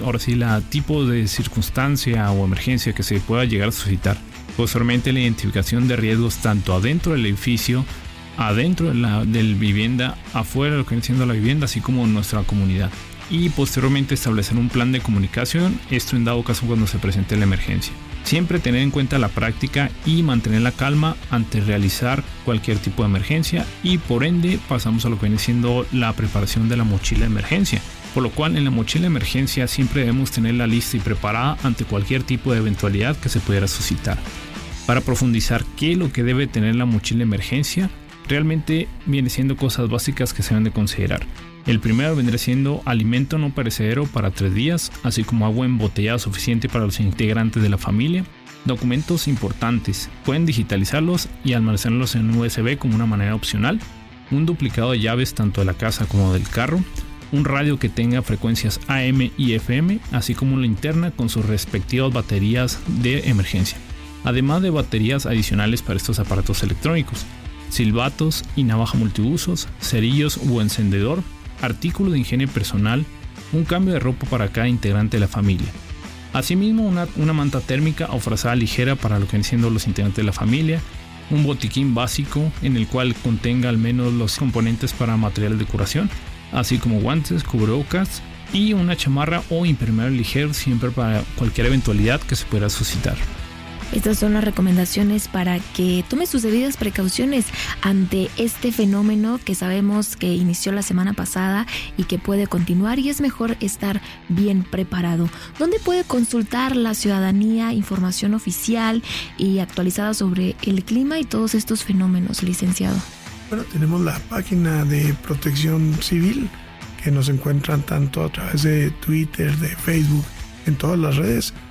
[SPEAKER 16] de tipo de circunstancia o emergencia que se pueda llegar a suscitar. Posteriormente, la identificación de riesgos tanto adentro del edificio, adentro de la vivienda, afuera de lo que viene siendo la vivienda, así como en nuestra comunidad. Y posteriormente establecer un plan de comunicación, esto en dado caso cuando se presente la emergencia. Siempre tener en cuenta la práctica y mantener la calma ante realizar cualquier tipo de emergencia y por ende pasamos a lo que viene siendo la preparación de la mochila de emergencia. Por lo cual en la mochila de emergencia siempre debemos tenerla lista y preparada ante cualquier tipo de eventualidad que se pudiera suscitar. Para profundizar qué es lo que debe tener la mochila de emergencia, realmente viene siendo cosas básicas que se deben de considerar. El primero vendría siendo alimento no perecedero para 3 días, así como agua embotellada suficiente para los integrantes de la familia. Documentos importantes, pueden digitalizarlos y almacenarlos en USB como una manera opcional. Un duplicado de llaves tanto de la casa como del carro. Un radio que tenga frecuencias AM y FM, así como una linterna con sus respectivas baterías de emergencia. Además de baterías adicionales para estos aparatos electrónicos. Silbatos y navaja multiusos, cerillos u encendedor. Artículo de higiene personal, un cambio de ropa para cada integrante de la familia. Asimismo, una manta térmica o frazada ligera para lo que vienen siendo los integrantes de la familia, un botiquín básico en el cual contenga al menos los componentes para material de curación, así como guantes, cubrebocas y una chamarra o impermeable ligero siempre para cualquier eventualidad que se pueda suscitar.
[SPEAKER 12] Estas son las recomendaciones para que tome sus debidas precauciones ante este fenómeno que sabemos que inició la semana pasada y que puede continuar y es mejor estar bien preparado. ¿Dónde puede consultar la ciudadanía información oficial y actualizada sobre el clima y todos estos fenómenos, licenciado?
[SPEAKER 15] Bueno, tenemos la página de Protección Civil que nos encuentran tanto a través de Twitter, de Facebook, en todas las redes.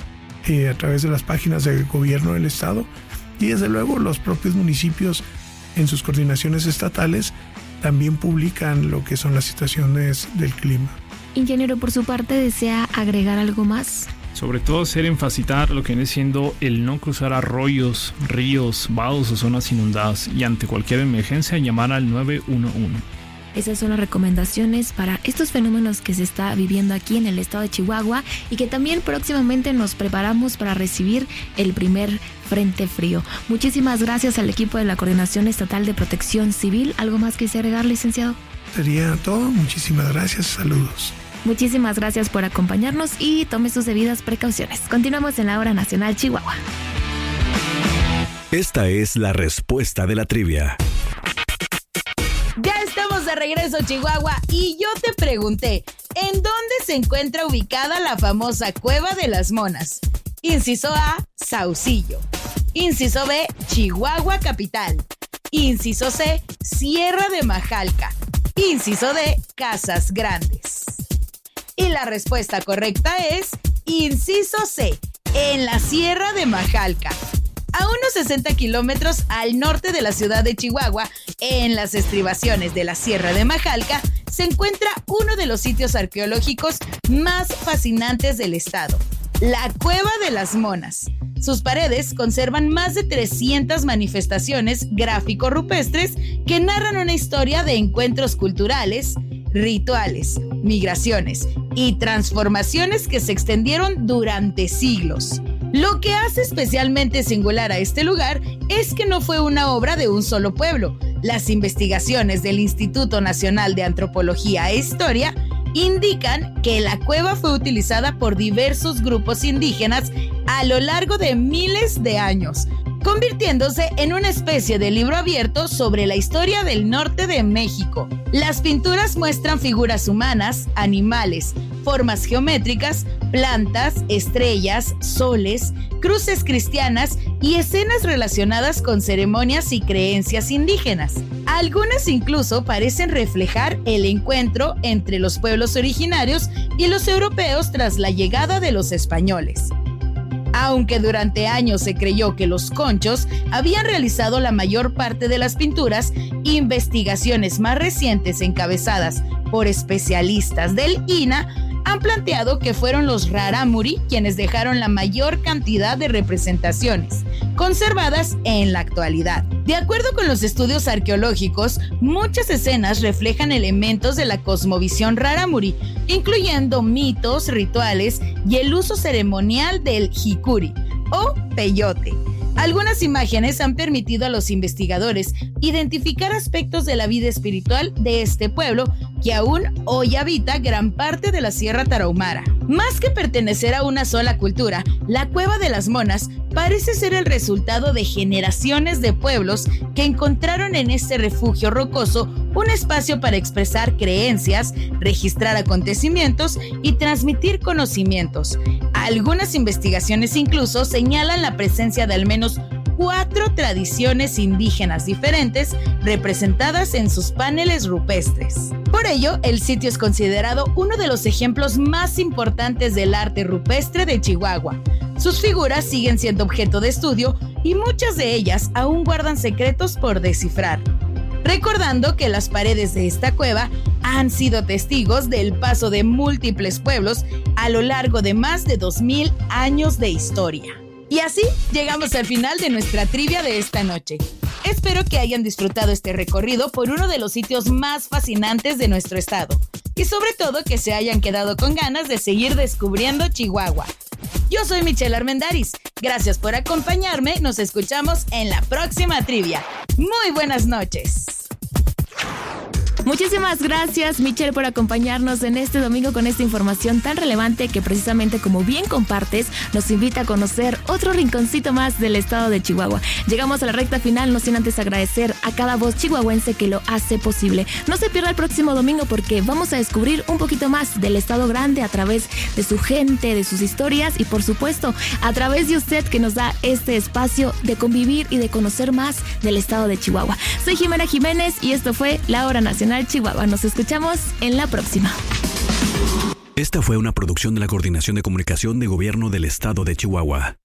[SPEAKER 15] a través de las páginas del gobierno del estado, y desde luego los propios municipios en sus coordinaciones estatales también publican lo que son las situaciones del clima.
[SPEAKER 12] Ingeniero, por su parte, ¿desea agregar algo más?
[SPEAKER 16] Sobre todo hacer énfasis lo que viene siendo el no cruzar arroyos, ríos, vados o zonas inundadas, y ante cualquier emergencia llamar al 911.
[SPEAKER 12] Esas son las recomendaciones para estos fenómenos que se está viviendo aquí en el estado de Chihuahua y que también próximamente nos preparamos para recibir el primer frente frío. Muchísimas gracias al equipo de la Coordinación Estatal de Protección Civil. ¿Algo más que desea agregar, licenciado?
[SPEAKER 15] Sería todo. Muchísimas gracias. Saludos.
[SPEAKER 12] Muchísimas gracias por acompañarnos y tome sus debidas precauciones. Continuamos en la Hora Nacional Chihuahua.
[SPEAKER 11] Esta es la respuesta de la trivia.
[SPEAKER 13] Ya estamos de regreso, Chihuahua, y yo te pregunté, ¿en dónde se encuentra ubicada la famosa Cueva de las Monas? Inciso A, Saucillo. Inciso B, Chihuahua capital. Inciso C, Sierra de Majalca. Inciso D, Casas Grandes. Y la respuesta correcta es inciso C, en la Sierra de Majalca. A unos 60 kilómetros al norte de la ciudad de Chihuahua, en las estribaciones de la Sierra de Majalca, se encuentra uno de los sitios arqueológicos más fascinantes del estado, la Cueva de las Monas. Sus paredes conservan más de 300 manifestaciones gráfico-rupestres que narran una historia de encuentros culturales, rituales, migraciones y transformaciones que se extendieron durante siglos. Lo que hace especialmente singular a este lugar es que no fue una obra de un solo pueblo. Las investigaciones del Instituto Nacional de Antropología e Historia indican que la cueva fue utilizada por diversos grupos indígenas a lo largo de miles de años, convirtiéndose en una especie de libro abierto sobre la historia del norte de México. Las pinturas muestran figuras humanas, animales, formas geométricas, plantas, estrellas, soles, cruces cristianas y escenas relacionadas con ceremonias y creencias indígenas. Algunas incluso parecen reflejar el encuentro entre los pueblos originarios y los europeos tras la llegada de los españoles. Aunque durante años se creyó que los conchos habían realizado la mayor parte de las pinturas, investigaciones más recientes encabezadas por especialistas del INAH han planteado que fueron los rarámuri quienes dejaron la mayor cantidad de representaciones conservadas en la actualidad. De acuerdo con los estudios arqueológicos, muchas escenas reflejan elementos de la cosmovisión rarámuri, incluyendo mitos, rituales y el uso ceremonial del jicuri o peyote. Algunas imágenes han permitido a los investigadores identificar aspectos de la vida espiritual de este pueblo que aún hoy habita gran parte de la Sierra Tarahumara. Más que pertenecer a una sola cultura, la Cueva de las Monas parece ser el resultado de generaciones de pueblos que encontraron en este refugio rocoso un espacio para expresar creencias, registrar acontecimientos y transmitir conocimientos. Algunas investigaciones incluso señalan la presencia de al menos 4 tradiciones indígenas diferentes representadas en sus paneles rupestres. Por ello, el sitio es considerado uno de los ejemplos más importantes del arte rupestre de Chihuahua. Sus figuras siguen siendo objeto de estudio y muchas de ellas aún guardan secretos por descifrar. Recordando que las paredes de esta cueva han sido testigos del paso de múltiples pueblos a lo largo de más de 2000 años de historia. Y así llegamos al final de nuestra trivia de esta noche. Espero que hayan disfrutado este recorrido por uno de los sitios más fascinantes de nuestro estado. Y sobre todo que se hayan quedado con ganas de seguir descubriendo Chihuahua. Yo soy Michelle Armendáriz. Gracias por acompañarme. Nos escuchamos en la próxima trivia. Muy buenas noches.
[SPEAKER 12] Muchísimas gracias, Michelle, por acompañarnos en este domingo con esta información tan relevante que precisamente, como bien compartes, nos invita a conocer otro rinconcito más del estado de Chihuahua. Llegamos a la recta final, no sin antes agradecer a cada voz chihuahuense que lo hace posible. No se pierda el próximo domingo porque vamos a descubrir un poquito más del estado grande a través de su gente, de sus historias y, por supuesto, a través de usted que nos da este espacio de convivir y de conocer más del estado de Chihuahua. Soy Jimena Jiménez y esto fue La Hora Nacional Chihuahua. Nos escuchamos en la próxima.
[SPEAKER 11] Esta fue una producción de la Coordinación de Comunicación de Gobierno del Estado de Chihuahua.